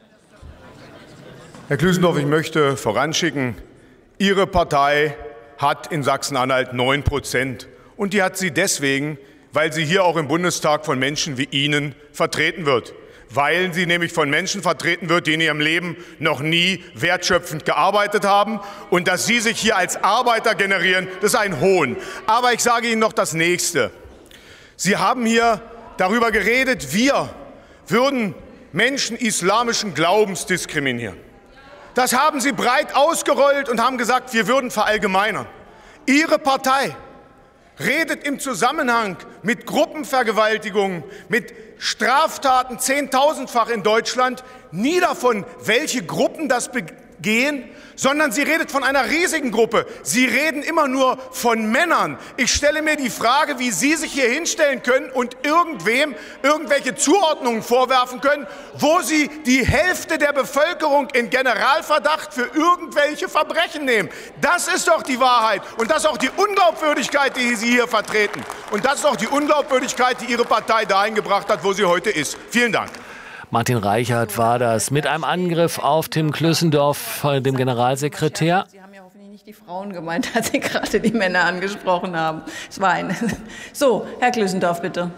Herr Klüssendorf, ich möchte voranschicken, Ihre Partei hat in Sachsen-Anhalt 9%. Und die hat sie deswegen, weil sie hier auch im Bundestag von Menschen wie Ihnen vertreten wird. Weil sie nämlich von Menschen vertreten wird, die in ihrem Leben noch nie wertschöpfend gearbeitet haben. Und dass Sie sich hier als Arbeiter generieren, das ist ein Hohn. Aber ich sage Ihnen noch das Nächste. Sie haben hier darüber geredet, wir würden Menschen islamischen Glaubens diskriminieren. Das haben Sie breit ausgerollt und haben gesagt, wir würden verallgemeinern. Ihre Partei redet im Zusammenhang mit Gruppenvergewaltigungen, mit Straftaten 10.000-fach in Deutschland nie davon, welche Gruppen das begehen, sondern sie redet von einer riesigen Gruppe. Sie reden immer nur von Männern. Ich stelle mir die Frage, wie Sie sich hier hinstellen können und irgendwem irgendwelche Zuordnungen vorwerfen können, wo Sie die Hälfte der Bevölkerung in Generalverdacht für irgendwelche Verbrechen nehmen. Das ist doch die Wahrheit. Und das ist auch die Unglaubwürdigkeit, die Sie hier vertreten. Und das ist auch die Unglaubwürdigkeit, die Ihre Partei dahin gebracht hat, wo sie heute ist. Vielen Dank. Martin Reichert war das mit einem Angriff auf Tim Klüssendorf, dem Generalsekretär. Sie haben ja hoffentlich nicht die Frauen gemeint, als Sie gerade die Männer angesprochen haben. Es war eine. So, Herr Klüssendorf, bitte.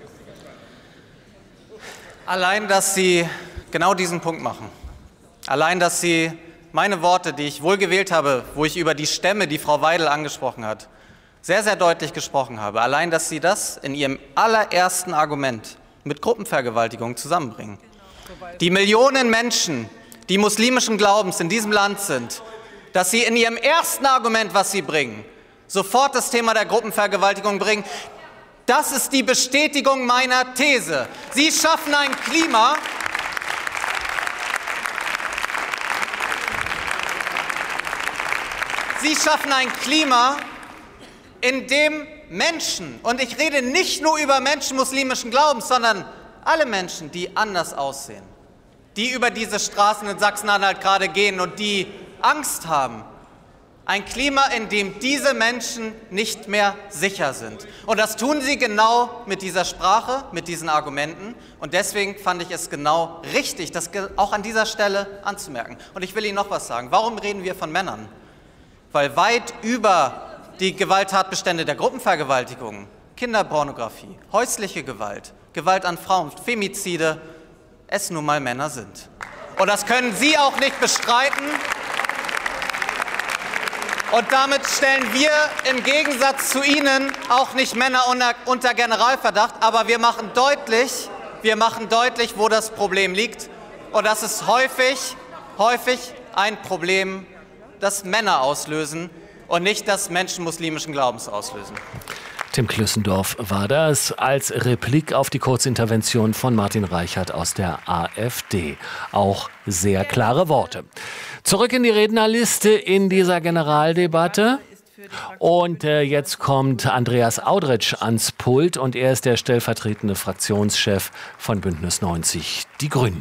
Allein, dass Sie genau diesen Punkt machen, allein, dass Sie meine Worte, die ich wohl gewählt habe, wo ich über die Stämme, die Frau Weidel angesprochen hat, sehr, sehr deutlich gesprochen habe, allein, dass Sie das in Ihrem allerersten Argument mit Gruppenvergewaltigung zusammenbringen. Die Millionen Menschen, die muslimischen Glaubens in diesem Land sind, dass Sie in Ihrem ersten Argument, was Sie bringen, sofort das Thema der Gruppenvergewaltigung bringen, das ist die Bestätigung meiner These. Sie schaffen ein Klima, in dem Menschen, und ich rede nicht nur über Menschen muslimischen Glaubens, sondern alle Menschen, die anders aussehen, die über diese Straßen in Sachsen-Anhalt gerade gehen und die Angst haben, ein Klima, in dem diese Menschen nicht mehr sicher sind. Und das tun sie genau mit dieser Sprache, mit diesen Argumenten. Und deswegen fand ich es genau richtig, das auch an dieser Stelle anzumerken. Und ich will Ihnen noch was sagen. Warum reden wir von Männern? Weil weit über die Gewalttatbestände der Gruppenvergewaltigungen, Kinderpornografie, häusliche Gewalt, Gewalt an Frauen, Femizide, es nun mal Männer sind. Und das können Sie auch nicht bestreiten. Und damit stellen wir im Gegensatz zu Ihnen auch nicht Männer unter Generalverdacht. Aber wir machen deutlich, wo das Problem liegt. Und das ist häufig ein Problem, das Männer auslösen und nicht das Menschen muslimischen Glaubens auslösen. Tim Klüssendorf war das als Replik auf die Kurzintervention von Martin Reichert aus der AfD. Auch sehr klare Worte. Zurück in die Rednerliste in dieser Generaldebatte. Und jetzt kommt Andreas Audretsch ans Pult, und er ist der stellvertretende Fraktionschef von Bündnis 90 Die Grünen.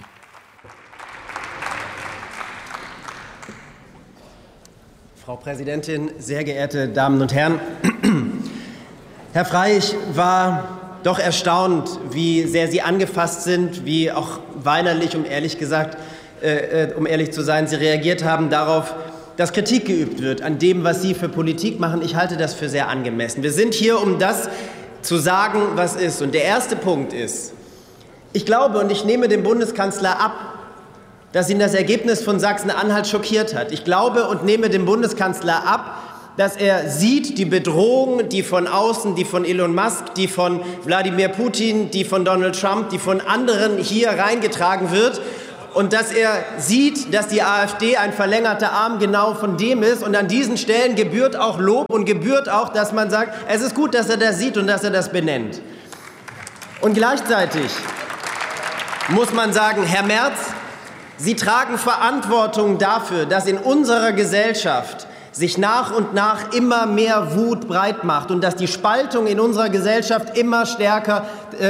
Frau Präsidentin, sehr geehrte Damen und Herren! Herr Frey, ich war doch erstaunt, wie sehr Sie angefasst sind, wie auch weinerlich, um ehrlich zu sein, Sie reagiert haben darauf, dass Kritik geübt wird an dem, was Sie für Politik machen. Ich halte das für sehr angemessen. Wir sind hier, um das zu sagen, was ist. Und der erste Punkt ist, ich glaube und ich nehme dem Bundeskanzler ab, dass ihn das Ergebnis von Sachsen-Anhalt schockiert hat. Ich glaube und nehme dem Bundeskanzler ab, dass er sieht, die Bedrohung, die von außen, die von Elon Musk, die von Wladimir Putin, die von Donald Trump, die von anderen hier reingetragen wird. Und dass er sieht, dass die AfD ein verlängerter Arm genau von dem ist. Und an diesen Stellen gebührt auch Lob und gebührt auch, dass man sagt, es ist gut, dass er das sieht und dass er das benennt. Und gleichzeitig muss man sagen, Herr Merz, Sie tragen Verantwortung dafür, dass in unserer Gesellschaft sich nach und nach immer mehr Wut breit macht und dass die Spaltung in unserer Gesellschaft immer stärker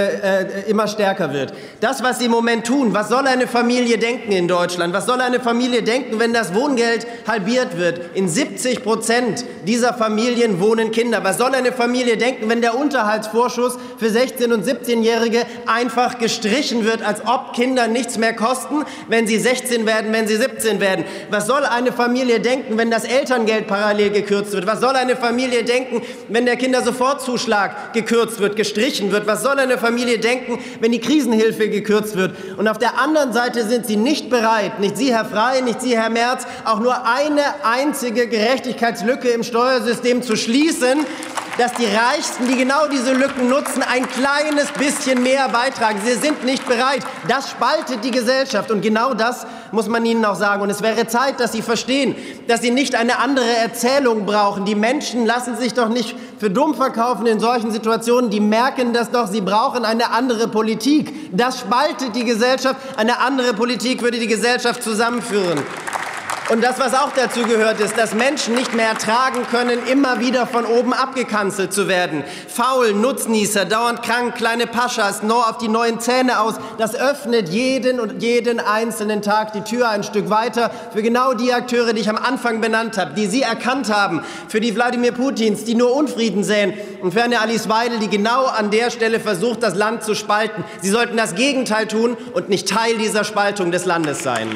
wird. Das, was Sie im Moment tun, was soll eine Familie denken in Deutschland? Was soll eine Familie denken, wenn das Wohngeld halbiert wird? In 70% dieser Familien wohnen Kinder. Was soll eine Familie denken, wenn der Unterhaltsvorschuss für 16- und 17-Jährige einfach gestrichen wird, als ob Kinder nichts mehr kosten, wenn sie 16 werden, wenn sie 17 werden? Was soll eine Familie denken, wenn das Elterngeld parallel gekürzt wird? Was soll eine Familie denken, wenn der Kindersofortzuschlag gekürzt wird, gestrichen wird? Was soll eine Familie denken, wenn die Krisenhilfe gekürzt wird? Und auf der anderen Seite sind Sie nicht bereit, nicht Sie, Herr Frey, nicht Sie, Herr Merz, auch nur eine einzige Gerechtigkeitslücke im Steuersystem zu schließen, dass die Reichsten, die genau diese Lücken nutzen, ein kleines bisschen mehr beitragen. Sie sind nicht bereit. Das spaltet die Gesellschaft. Und genau das muss man Ihnen auch sagen. Und es wäre Zeit, dass Sie verstehen, dass Sie nicht eine andere Erzählung brauchen. Die Menschen lassen sich doch nicht für dumm verkaufen in solchen Situationen. Die merken das doch. Sie brauchen eine andere Politik. Das spaltet die Gesellschaft. Eine andere Politik würde die Gesellschaft zusammenführen. Und das, was auch dazu gehört, ist, dass Menschen nicht mehr ertragen können, immer wieder von oben abgekanzelt zu werden. Faul, Nutznießer, dauernd krank, kleine Paschas, nur auf die neuen Zähne aus. Das öffnet jeden einzelnen Tag die Tür ein Stück weiter für genau die Akteure, die ich am Anfang benannt habe, die Sie erkannt haben, für die Wladimir Putins, die nur Unfrieden säen, und für eine Alice Weidel, die genau an der Stelle versucht, das Land zu spalten. Sie sollten das Gegenteil tun und nicht Teil dieser Spaltung des Landes sein.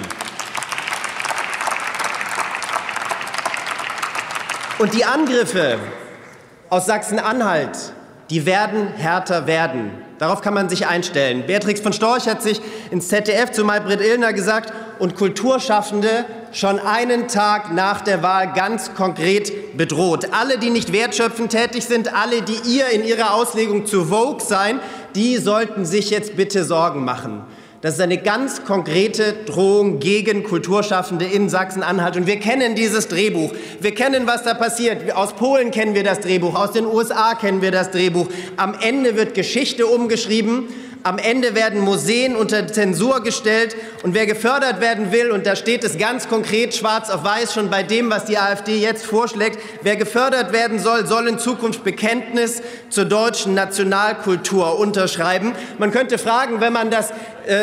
Und die Angriffe aus Sachsen-Anhalt, die werden härter werden. Darauf kann man sich einstellen. Beatrix von Storch hat sich ins ZDF zu Maybrit Illner gesagt, und Kulturschaffende schon einen Tag nach der Wahl ganz konkret bedroht. Alle, die nicht wertschöpfend tätig sind, alle, die in ihrer Auslegung zu Vogue seien, die sollten sich jetzt bitte Sorgen machen. Das ist eine ganz konkrete Drohung gegen Kulturschaffende in Sachsen-Anhalt. Und wir kennen dieses Drehbuch. Wir kennen, was da passiert. Aus Polen kennen wir das Drehbuch. Aus den USA kennen wir das Drehbuch. Am Ende wird Geschichte umgeschrieben. Am Ende werden Museen unter Zensur gestellt. Und wer gefördert werden will, und da steht es ganz konkret schwarz auf weiß schon bei dem, was die AfD jetzt vorschlägt, wer gefördert werden soll, soll in Zukunft Bekenntnis zur deutschen Nationalkultur unterschreiben. Man könnte fragen, wenn man das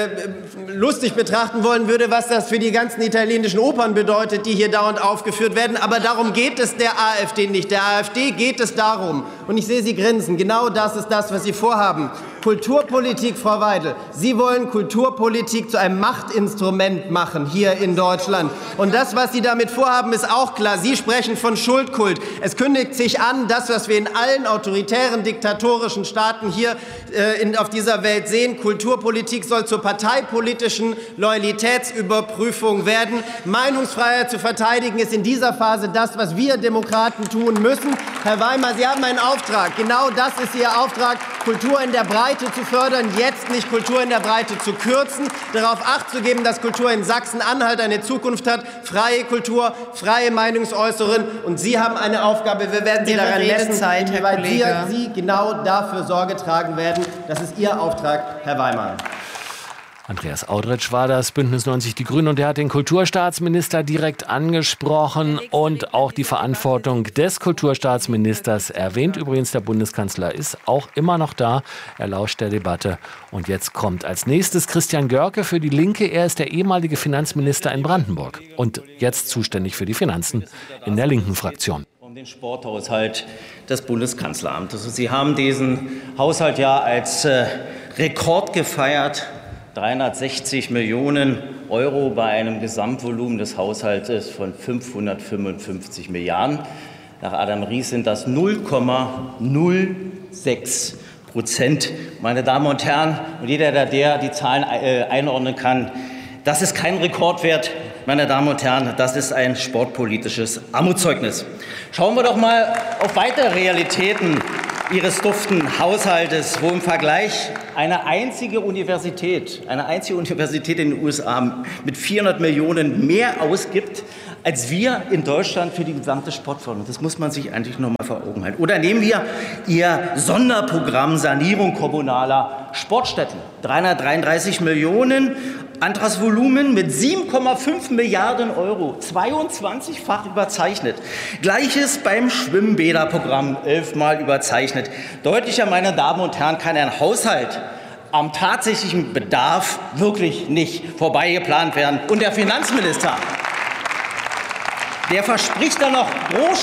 lustig betrachten wollen würde, was das für die ganzen italienischen Opern bedeutet, die hier dauernd aufgeführt werden. Aber darum geht es der AfD nicht. Der AfD geht es darum, und ich sehe Sie grinsen, genau das ist das, was Sie vorhaben. Kulturpolitik, Frau Weidel. Sie wollen Kulturpolitik zu einem Machtinstrument machen hier in Deutschland. Und das, was Sie damit vorhaben, ist auch klar. Sie sprechen von Schuldkult. Es kündigt sich an, das, was wir in allen autoritären, diktatorischen Staaten hier auf dieser Welt sehen. Kulturpolitik soll zur parteipolitischen Loyalitätsüberprüfung werden. Meinungsfreiheit zu verteidigen ist in dieser Phase das, was wir Demokraten tun müssen. Herr Weimar, Sie haben einen Auftrag. Genau das ist Ihr Auftrag, Kultur in der Breite zu fördern, jetzt nicht Kultur in der Breite zu kürzen, darauf Acht zu geben, dass Kultur in Sachsen-Anhalt eine Zukunft hat, freie Kultur, freie Meinungsäußerung. Und Sie haben eine Aufgabe. Wir werden Sie daran messen, inwieweit Sie genau dafür Sorge tragen werden. Das ist Ihr Auftrag, Herr Weimar. Andreas Audretsch war das, Bündnis 90 Die Grünen, und er hat den Kulturstaatsminister direkt angesprochen und auch die Verantwortung des Kulturstaatsministers erwähnt. Übrigens, der Bundeskanzler ist auch immer noch da. Er lauscht der Debatte. Und jetzt kommt als nächstes Christian Görke für die Linke. Er ist der ehemalige Finanzminister in Brandenburg und jetzt zuständig für die Finanzen in der linken Fraktion. Den Sporthaushalt des Bundeskanzleramtes. Sie haben diesen Haushalt ja als Rekord gefeiert. 360 Millionen Euro bei einem Gesamtvolumen des Haushaltes von 555 Milliarden. Nach Adam Ries sind das 0,06%. Meine Damen und Herren, und jeder, der die Zahlen einordnen kann, das ist kein Rekordwert. Meine Damen und Herren, das ist ein sportpolitisches Armutszeugnis. Schauen wir doch mal auf weitere Realitäten Ihres duften Haushaltes, wo im Vergleich eine einzige Universität in den USA mit 400 Millionen mehr ausgibt, als wir in Deutschland für die gesamte Sportförderung. Das muss man sich eigentlich noch mal vor Augen halten. Oder nehmen wir Ihr Sonderprogramm Sanierung kommunaler Sportstätten. 333 Millionen Antragsvolumen mit 7,5 Milliarden Euro, 22-fach überzeichnet. Gleiches beim Schwimmbäderprogramm, 11-mal überzeichnet. Deutlicher, meine Damen und Herren, kann ein Haushalt am tatsächlichen Bedarf wirklich nicht vorbeigeplant werden. Und der Finanzminister, der verspricht dann noch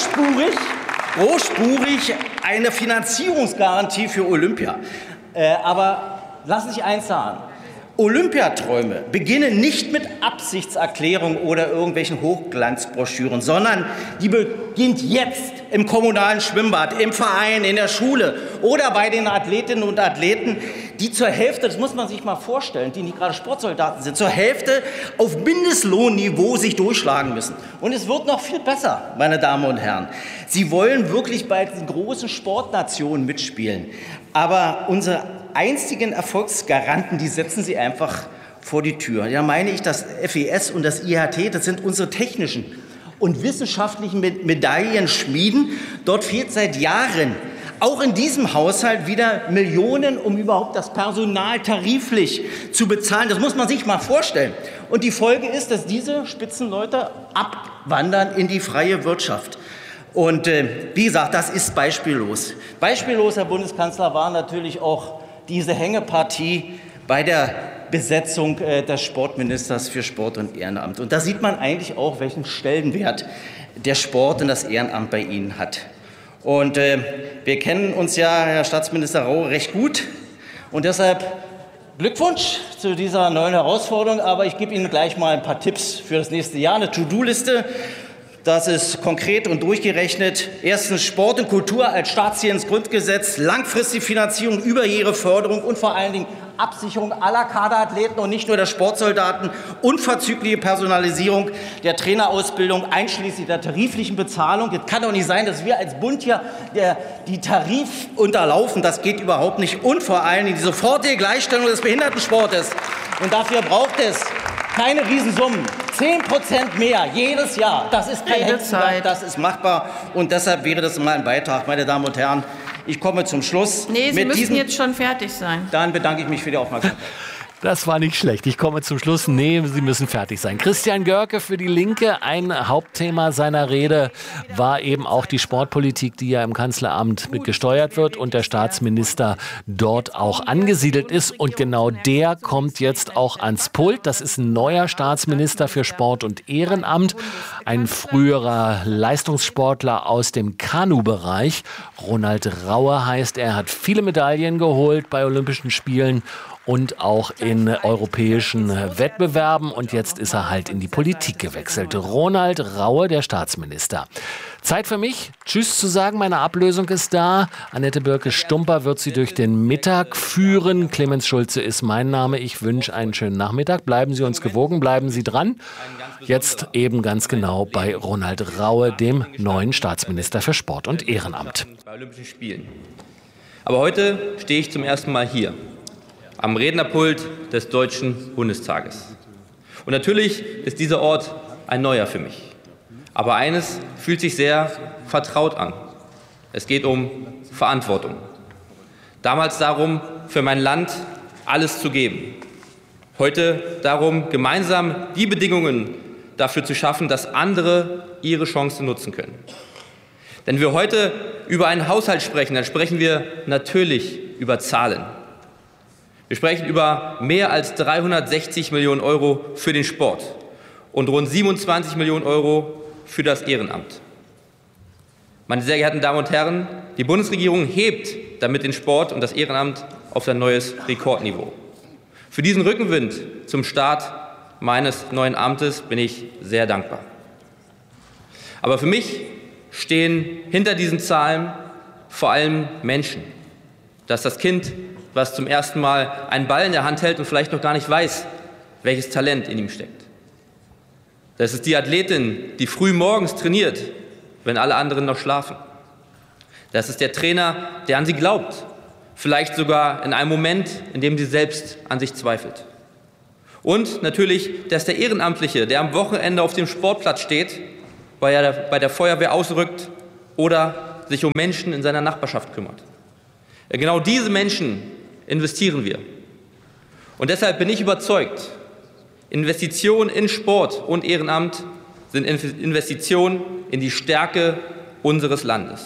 großspurig eine Finanzierungsgarantie für Olympia. Aber lassen Sie sich eins sagen. Olympiaträume beginnen nicht mit Absichtserklärungen oder irgendwelchen Hochglanzbroschüren, sondern die beginnt jetzt im kommunalen Schwimmbad, im Verein, in der Schule oder bei den Athletinnen und Athleten, die zur Hälfte, das muss man sich mal vorstellen, die nicht gerade Sportsoldaten sind, zur Hälfte auf Mindestlohnniveau sich durchschlagen müssen. Und es wird noch viel besser, meine Damen und Herren. Sie wollen wirklich bei den großen Sportnationen mitspielen, aber unsere einzigen Erfolgsgaranten, die setzen Sie einfach vor die Tür. Da meine ich das FES und das IHT, das sind unsere technischen und wissenschaftlichen Medaillenschmieden. Dort fehlt seit Jahren auch in diesem Haushalt wieder Millionen, um überhaupt das Personal tariflich zu bezahlen. Das muss man sich mal vorstellen. Und die Folge ist, dass diese Spitzenleute abwandern in die freie Wirtschaft. Und wie gesagt, das ist beispiellos. Beispiellos, Herr Bundeskanzler, war natürlich auch diese Hängepartie bei der Besetzung des Sportministers für Sport und Ehrenamt. Und da sieht man eigentlich auch, welchen Stellenwert der Sport und das Ehrenamt bei Ihnen hat. Und wir kennen uns ja, Herr Staatsminister Raue, recht gut. Und deshalb Glückwunsch zu dieser neuen Herausforderung. Aber ich gebe Ihnen gleich mal ein paar Tipps für das nächste Jahr. Eine To-Do-Liste. Das ist konkret und durchgerechnet. Erstens Sport und Kultur als Staatsziel ins Grundgesetz, langfristige Finanzierung über ihre Förderung und vor allen Dingen Absicherung aller Kaderathleten und nicht nur der Sportsoldaten, unverzügliche Personalisierung der Trainerausbildung einschließlich der tariflichen Bezahlung. Es kann doch nicht sein, dass wir als Bund hier die Tarif unterlaufen. Das geht überhaupt nicht. Und vor allen Dingen die sofortige Gleichstellung des Behindertensportes. Und dafür braucht es keine Riesensummen. 10% mehr jedes Jahr. Das ist kein Hexenwerk, das ist machbar. Und deshalb wäre das mal ein Beitrag, meine Damen und Herren. Ich komme zum Schluss. Nee, Sie müssen jetzt schon fertig sein. Dann bedanke ich mich für die Aufmerksamkeit. Das war nicht schlecht. Ich komme zum Schluss. Nee, Sie müssen fertig sein. Christian Görke für die Linke. Ein Hauptthema seiner Rede war eben auch die Sportpolitik, die ja im Kanzleramt mit gesteuert wird und der Staatsminister dort auch angesiedelt ist. Und genau der kommt jetzt auch ans Pult. Das ist ein neuer Staatsminister für Sport und Ehrenamt. Ein früherer Leistungssportler aus dem Kanu-Bereich. Ronald Raue heißt er. Er hat viele Medaillen geholt bei Olympischen Spielen und auch in europäischen Wettbewerben. Und jetzt ist er halt in die Politik gewechselt. Ronald Raue, der Staatsminister. Zeit für mich, Tschüss zu sagen. Meine Ablösung ist da. Annette Birke-Stumper wird Sie durch den Mittag führen. Clemens Schulze ist mein Name. Ich wünsche einen schönen Nachmittag. Bleiben Sie uns gewogen, bleiben Sie dran. Jetzt eben ganz genau bei Ronald Raue, dem neuen Staatsminister für Sport und Ehrenamt. Bei Olympischen Spielen. Aber heute stehe ich zum ersten Mal hier am Rednerpult des Deutschen Bundestages. Und natürlich ist dieser Ort ein neuer für mich. Aber eines fühlt sich sehr vertraut an. Es geht um Verantwortung. Damals darum, für mein Land alles zu geben. Heute darum, gemeinsam die Bedingungen dafür zu schaffen, dass andere ihre Chancen nutzen können. Wenn wir heute über einen Haushalt sprechen, dann sprechen wir natürlich über Zahlen. Wir sprechen über mehr als 360 Millionen Euro für den Sport und rund 27 Millionen Euro für das Ehrenamt. Meine sehr geehrten Damen und Herren, die Bundesregierung hebt damit den Sport und das Ehrenamt auf sein neues Rekordniveau. Für diesen Rückenwind zum Start meines neuen Amtes bin ich sehr dankbar. Aber für mich stehen hinter diesen Zahlen vor allem Menschen. Das ist das Kind, was zum ersten Mal einen Ball in der Hand hält und vielleicht noch gar nicht weiß, welches Talent in ihm steckt. Das ist die Athletin, die früh morgens trainiert, wenn alle anderen noch schlafen. Das ist der Trainer, der an sie glaubt, vielleicht sogar in einem Moment, in dem sie selbst an sich zweifelt. Und natürlich, das ist der Ehrenamtliche, der am Wochenende auf dem Sportplatz steht, weil er bei der Feuerwehr ausrückt oder sich um Menschen in seiner Nachbarschaft kümmert. Genau diese Menschen investieren wir. Und deshalb bin ich überzeugt, Investitionen in Sport und Ehrenamt sind Investitionen in die Stärke unseres Landes.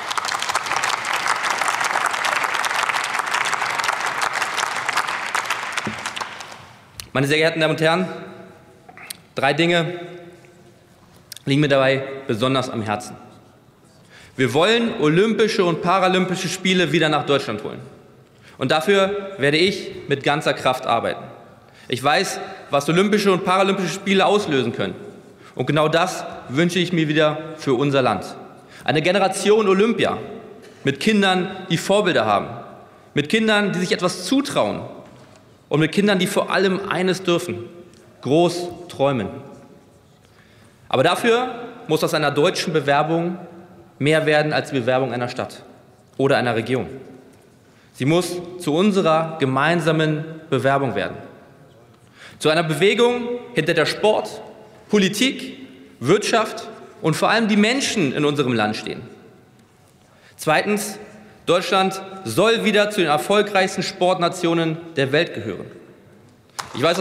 Meine sehr geehrten Damen und Herren, 3 Dinge liegen mir dabei besonders am Herzen. Wir wollen Olympische und Paralympische Spiele wieder nach Deutschland holen. Und dafür werde ich mit ganzer Kraft arbeiten. Ich weiß, was Olympische und Paralympische Spiele auslösen können. Und genau das wünsche ich mir wieder für unser Land. Eine Generation Olympia mit Kindern, die Vorbilder haben, mit Kindern, die sich etwas zutrauen und mit Kindern, die vor allem eines dürfen: groß träumen. Aber dafür muss aus einer deutschen Bewerbung mehr werden als die Bewerbung einer Stadt oder einer Region. Sie muss zu unserer gemeinsamen Bewerbung werden. Zu einer Bewegung, hinter der Sport, Politik, Wirtschaft und vor allem die Menschen in unserem Land stehen. Zweitens, Deutschland soll wieder zu den erfolgreichsten Sportnationen der Welt gehören. Ich weiß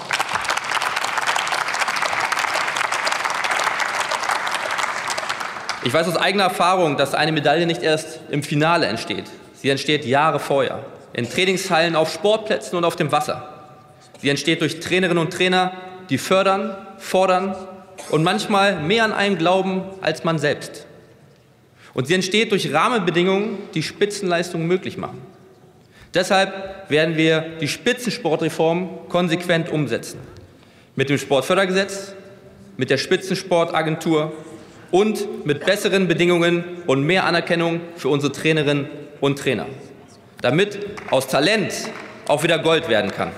aus eigener Erfahrung, dass eine Medaille nicht erst im Finale entsteht. Sie entsteht Jahre vorher, in Trainingshallen, auf Sportplätzen und auf dem Wasser. Sie entsteht durch Trainerinnen und Trainer, die fördern, fordern und manchmal mehr an einen glauben als man selbst. Und sie entsteht durch Rahmenbedingungen, die Spitzenleistungen möglich machen. Deshalb werden wir die Spitzensportreform konsequent umsetzen. Mit dem Sportfördergesetz, mit der Spitzensportagentur und mit besseren Bedingungen und mehr Anerkennung für unsere Trainerinnen und Trainer, damit aus Talent auch wieder Gold werden kann.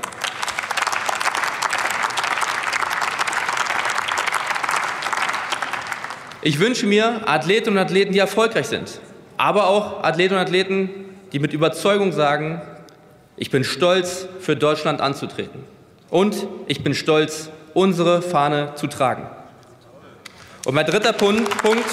Ich wünsche mir Athletinnen und Athleten, die erfolgreich sind, aber auch Athletinnen und Athleten, die mit Überzeugung sagen: Ich bin stolz, für Deutschland anzutreten und ich bin stolz, unsere Fahne zu tragen. Und mein dritter Punkt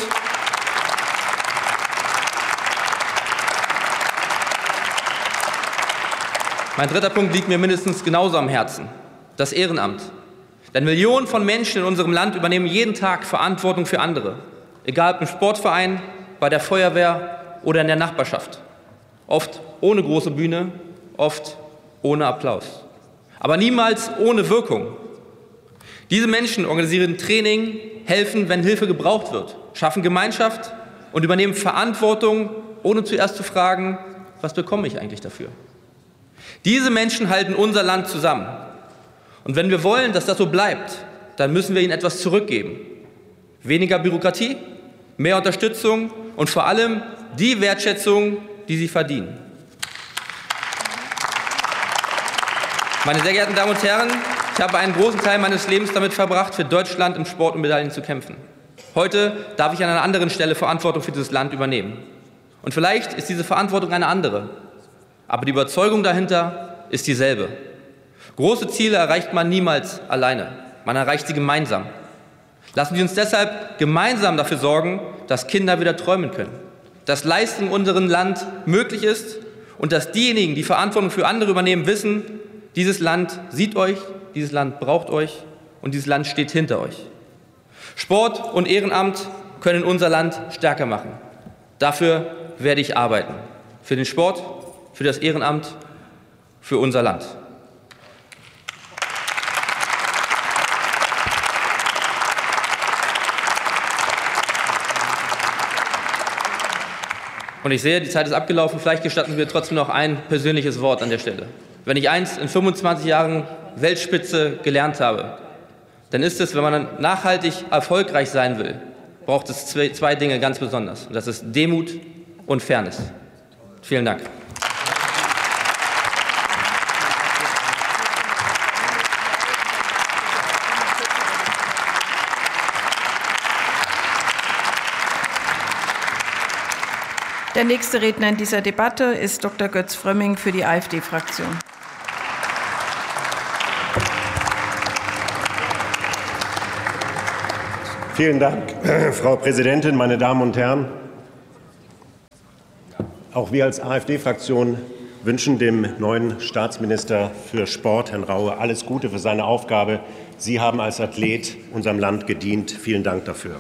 liegt mir mindestens genauso am Herzen: das Ehrenamt. Denn Millionen von Menschen in unserem Land übernehmen jeden Tag Verantwortung für andere, egal ob im Sportverein, bei der Feuerwehr oder in der Nachbarschaft. Oft ohne große Bühne, oft ohne Applaus, aber niemals ohne Wirkung. Diese Menschen organisieren Training, helfen, wenn Hilfe gebraucht wird, schaffen Gemeinschaft und übernehmen Verantwortung, ohne zuerst zu fragen: Was bekomme ich eigentlich dafür? Diese Menschen halten unser Land zusammen. Und wenn wir wollen, dass das so bleibt, dann müssen wir ihnen etwas zurückgeben. Weniger Bürokratie, mehr Unterstützung und vor allem die Wertschätzung, die sie verdienen. Meine sehr geehrten Damen und Herren, ich habe einen großen Teil meines Lebens damit verbracht, für Deutschland im Sport und Medaillen zu kämpfen. Heute darf ich an einer anderen Stelle Verantwortung für dieses Land übernehmen. Und vielleicht ist diese Verantwortung eine andere, aber die Überzeugung dahinter ist dieselbe. Große Ziele erreicht man niemals alleine, man erreicht sie gemeinsam. Lassen Sie uns deshalb gemeinsam dafür sorgen, dass Kinder wieder träumen können, dass Leistung in unserem Land möglich ist und dass diejenigen, die Verantwortung für andere übernehmen, wissen: Dieses Land sieht euch, dieses Land braucht euch und dieses Land steht hinter euch. Sport und Ehrenamt können unser Land stärker machen. Dafür werde ich arbeiten. Für den Sport, für das Ehrenamt, für unser Land. Und ich sehe, die Zeit ist abgelaufen. Vielleicht gestatten wir trotzdem noch ein persönliches Wort an der Stelle. Wenn ich eins in 25 Jahren Weltspitze gelernt habe, dann ist es, wenn man nachhaltig erfolgreich sein will, braucht es zwei Dinge ganz besonders. Und das ist Demut und Fairness. Vielen Dank. Der nächste Redner in dieser Debatte ist Dr. Götz Frömming für die AfD-Fraktion. Vielen Dank, Frau Präsidentin, meine Damen und Herren. Auch wir als AfD-Fraktion wünschen dem neuen Staatsminister für Sport, Herrn Raue, alles Gute für seine Aufgabe. Sie haben als Athlet unserem Land gedient. Vielen Dank dafür.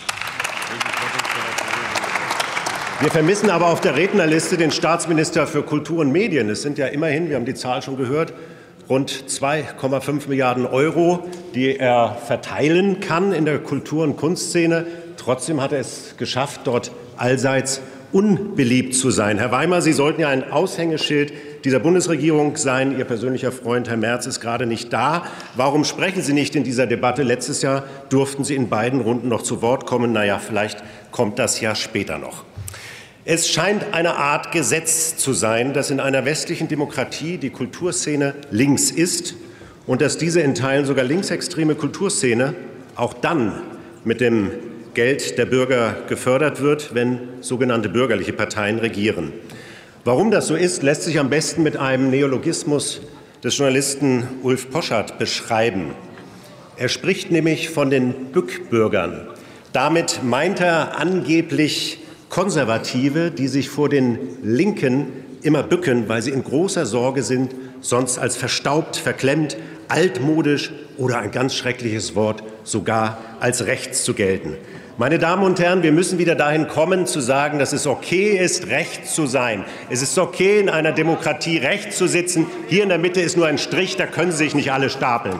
Wir vermissen aber auf der Rednerliste den Staatsminister für Kultur und Medien. Es sind ja immerhin, wir haben die Zahl schon gehört, rund 2,5 Milliarden €, die er verteilen kann in der Kultur- und Kunstszene. Trotzdem hat er es geschafft, dort allseits unbeliebt zu sein. Herr Weimar, Sie sollten ja ein Aushängeschild dieser Bundesregierung sein. Ihr persönlicher Freund Herr Merz ist gerade nicht da. Warum sprechen Sie nicht in dieser Debatte? Letztes Jahr durften Sie in beiden Runden noch zu Wort kommen. Na ja, vielleicht kommt das ja später noch. Es scheint eine Art Gesetz zu sein, dass in einer westlichen Demokratie die Kulturszene links ist und dass diese in Teilen sogar linksextreme Kulturszene auch dann mit dem Geld der Bürger gefördert wird, wenn sogenannte bürgerliche Parteien regieren. Warum das so ist, lässt sich am besten mit einem Neologismus des Journalisten Ulf Poschardt beschreiben. Er spricht nämlich von den Bückbürgern. Damit meint er angeblich Konservative, die sich vor den Linken immer bücken, weil sie in großer Sorge sind, sonst als verstaubt, verklemmt, altmodisch oder ein ganz schreckliches Wort, sogar als rechts zu gelten. Meine Damen und Herren, wir müssen wieder dahin kommen, zu sagen, dass es okay ist, rechts zu sein. Es ist okay, in einer Demokratie rechts zu sitzen. Hier in der Mitte ist nur ein Strich, da können Sie sich nicht alle stapeln.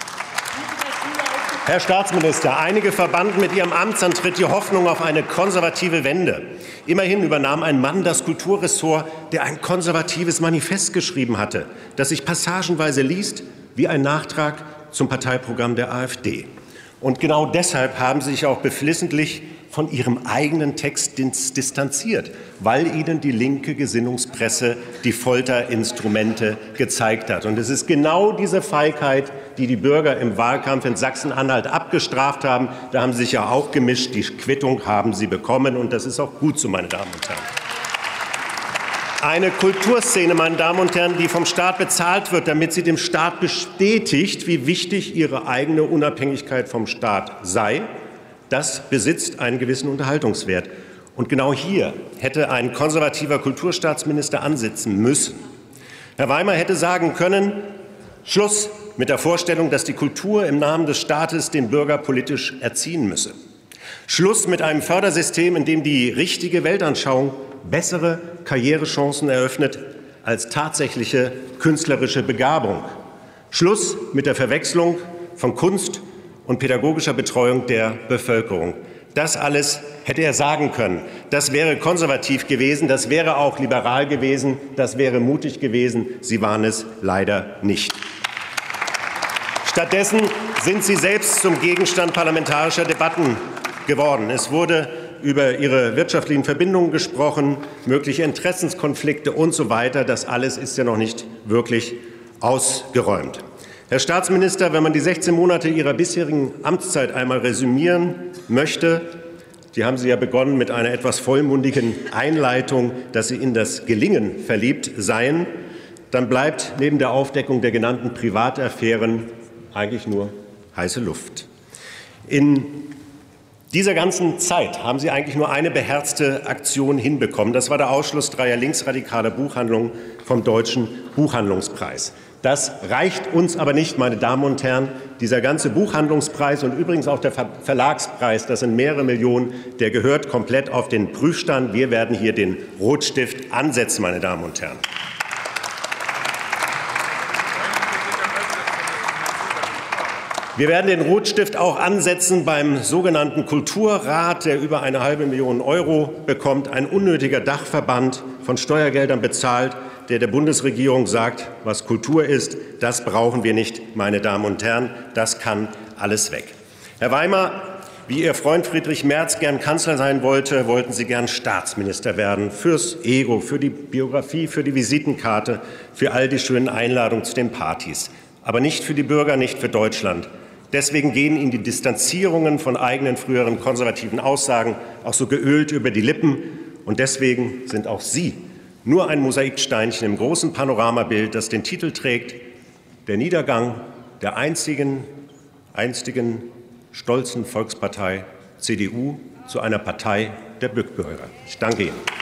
Herr Staatsminister, einige verbanden mit Ihrem Amtsantritt die Hoffnung auf eine konservative Wende. Immerhin übernahm ein Mann das Kulturressort, der ein konservatives Manifest geschrieben hatte, das sich passagenweise liest wie ein Nachtrag zum Parteiprogramm der AfD. Und genau deshalb haben Sie sich auch beflissentlich von Ihrem eigenen Text distanziert, weil Ihnen die linke Gesinnungspresse die Folterinstrumente gezeigt hat. Und es ist genau diese Feigheit, die die Bürger im Wahlkampf in Sachsen-Anhalt abgestraft haben. Da haben Sie sich ja auch gemischt. Die Quittung haben Sie bekommen. Und das ist auch gut so, meine Damen und Herren. Eine Kulturszene, meine Damen und Herren, die vom Staat bezahlt wird, damit sie dem Staat bestätigt, wie wichtig ihre eigene Unabhängigkeit vom Staat sei, das besitzt einen gewissen Unterhaltungswert. Und genau hier hätte ein konservativer Kulturstaatsminister ansetzen müssen. Herr Weimar hätte sagen können, Schluss mit der Vorstellung, dass die Kultur im Namen des Staates den Bürger politisch erziehen müsse. Schluss mit einem Fördersystem, in dem die richtige Weltanschauung bessere Karrierechancen eröffnet als tatsächliche künstlerische Begabung. Schluss mit der Verwechslung von Kunst und pädagogischer Betreuung der Bevölkerung. Das alles hätte er sagen können. Das wäre konservativ gewesen, das wäre auch liberal gewesen, das wäre mutig gewesen. Sie waren es leider nicht. Stattdessen sind Sie selbst zum Gegenstand parlamentarischer Debatten geworden. Es wurde über Ihre wirtschaftlichen Verbindungen gesprochen, mögliche Interessenskonflikte und so weiter. Das alles ist ja noch nicht wirklich ausgeräumt. Herr Staatsminister, wenn man die 16 Monate Ihrer bisherigen Amtszeit einmal resümieren möchte, die haben Sie ja begonnen mit einer etwas vollmundigen Einleitung, dass Sie in das Gelingen verliebt seien, dann bleibt neben der Aufdeckung der genannten Privataffären eigentlich nur heiße Luft. In dieser ganzen Zeit haben Sie eigentlich nur eine beherzte Aktion hinbekommen. Das war der Ausschluss 3 linksradikaler Buchhandlungen vom Deutschen Buchhandlungspreis. Das reicht uns aber nicht, meine Damen und Herren. Dieser ganze Buchhandlungspreis und übrigens auch der Verlagspreis, das sind mehrere Millionen, der gehört komplett auf den Prüfstand. Wir werden hier den Rotstift ansetzen, meine Damen und Herren. Wir werden den Rotstift auch ansetzen beim sogenannten Kulturrat, der über eine halbe Million Euro bekommt, ein unnötiger Dachverband von Steuergeldern bezahlt, der Bundesregierung sagt, was Kultur ist, das brauchen wir nicht, meine Damen und Herren, das kann alles weg. Herr Weimar, wie Ihr Freund Friedrich Merz gern Kanzler sein wollte, wollten Sie gern Staatsminister werden. Fürs Ego, für die Biografie, für die Visitenkarte, für all die schönen Einladungen zu den Partys. Aber nicht für die Bürger, nicht für Deutschland. Deswegen gehen Ihnen die Distanzierungen von eigenen früheren konservativen Aussagen auch so geölt über die Lippen. Und deswegen sind auch Sie nur ein Mosaiksteinchen im großen Panoramabild, das den Titel trägt: Der Niedergang der einstigen, stolzen Volkspartei CDU zu einer Partei der Bürger. Ich danke Ihnen.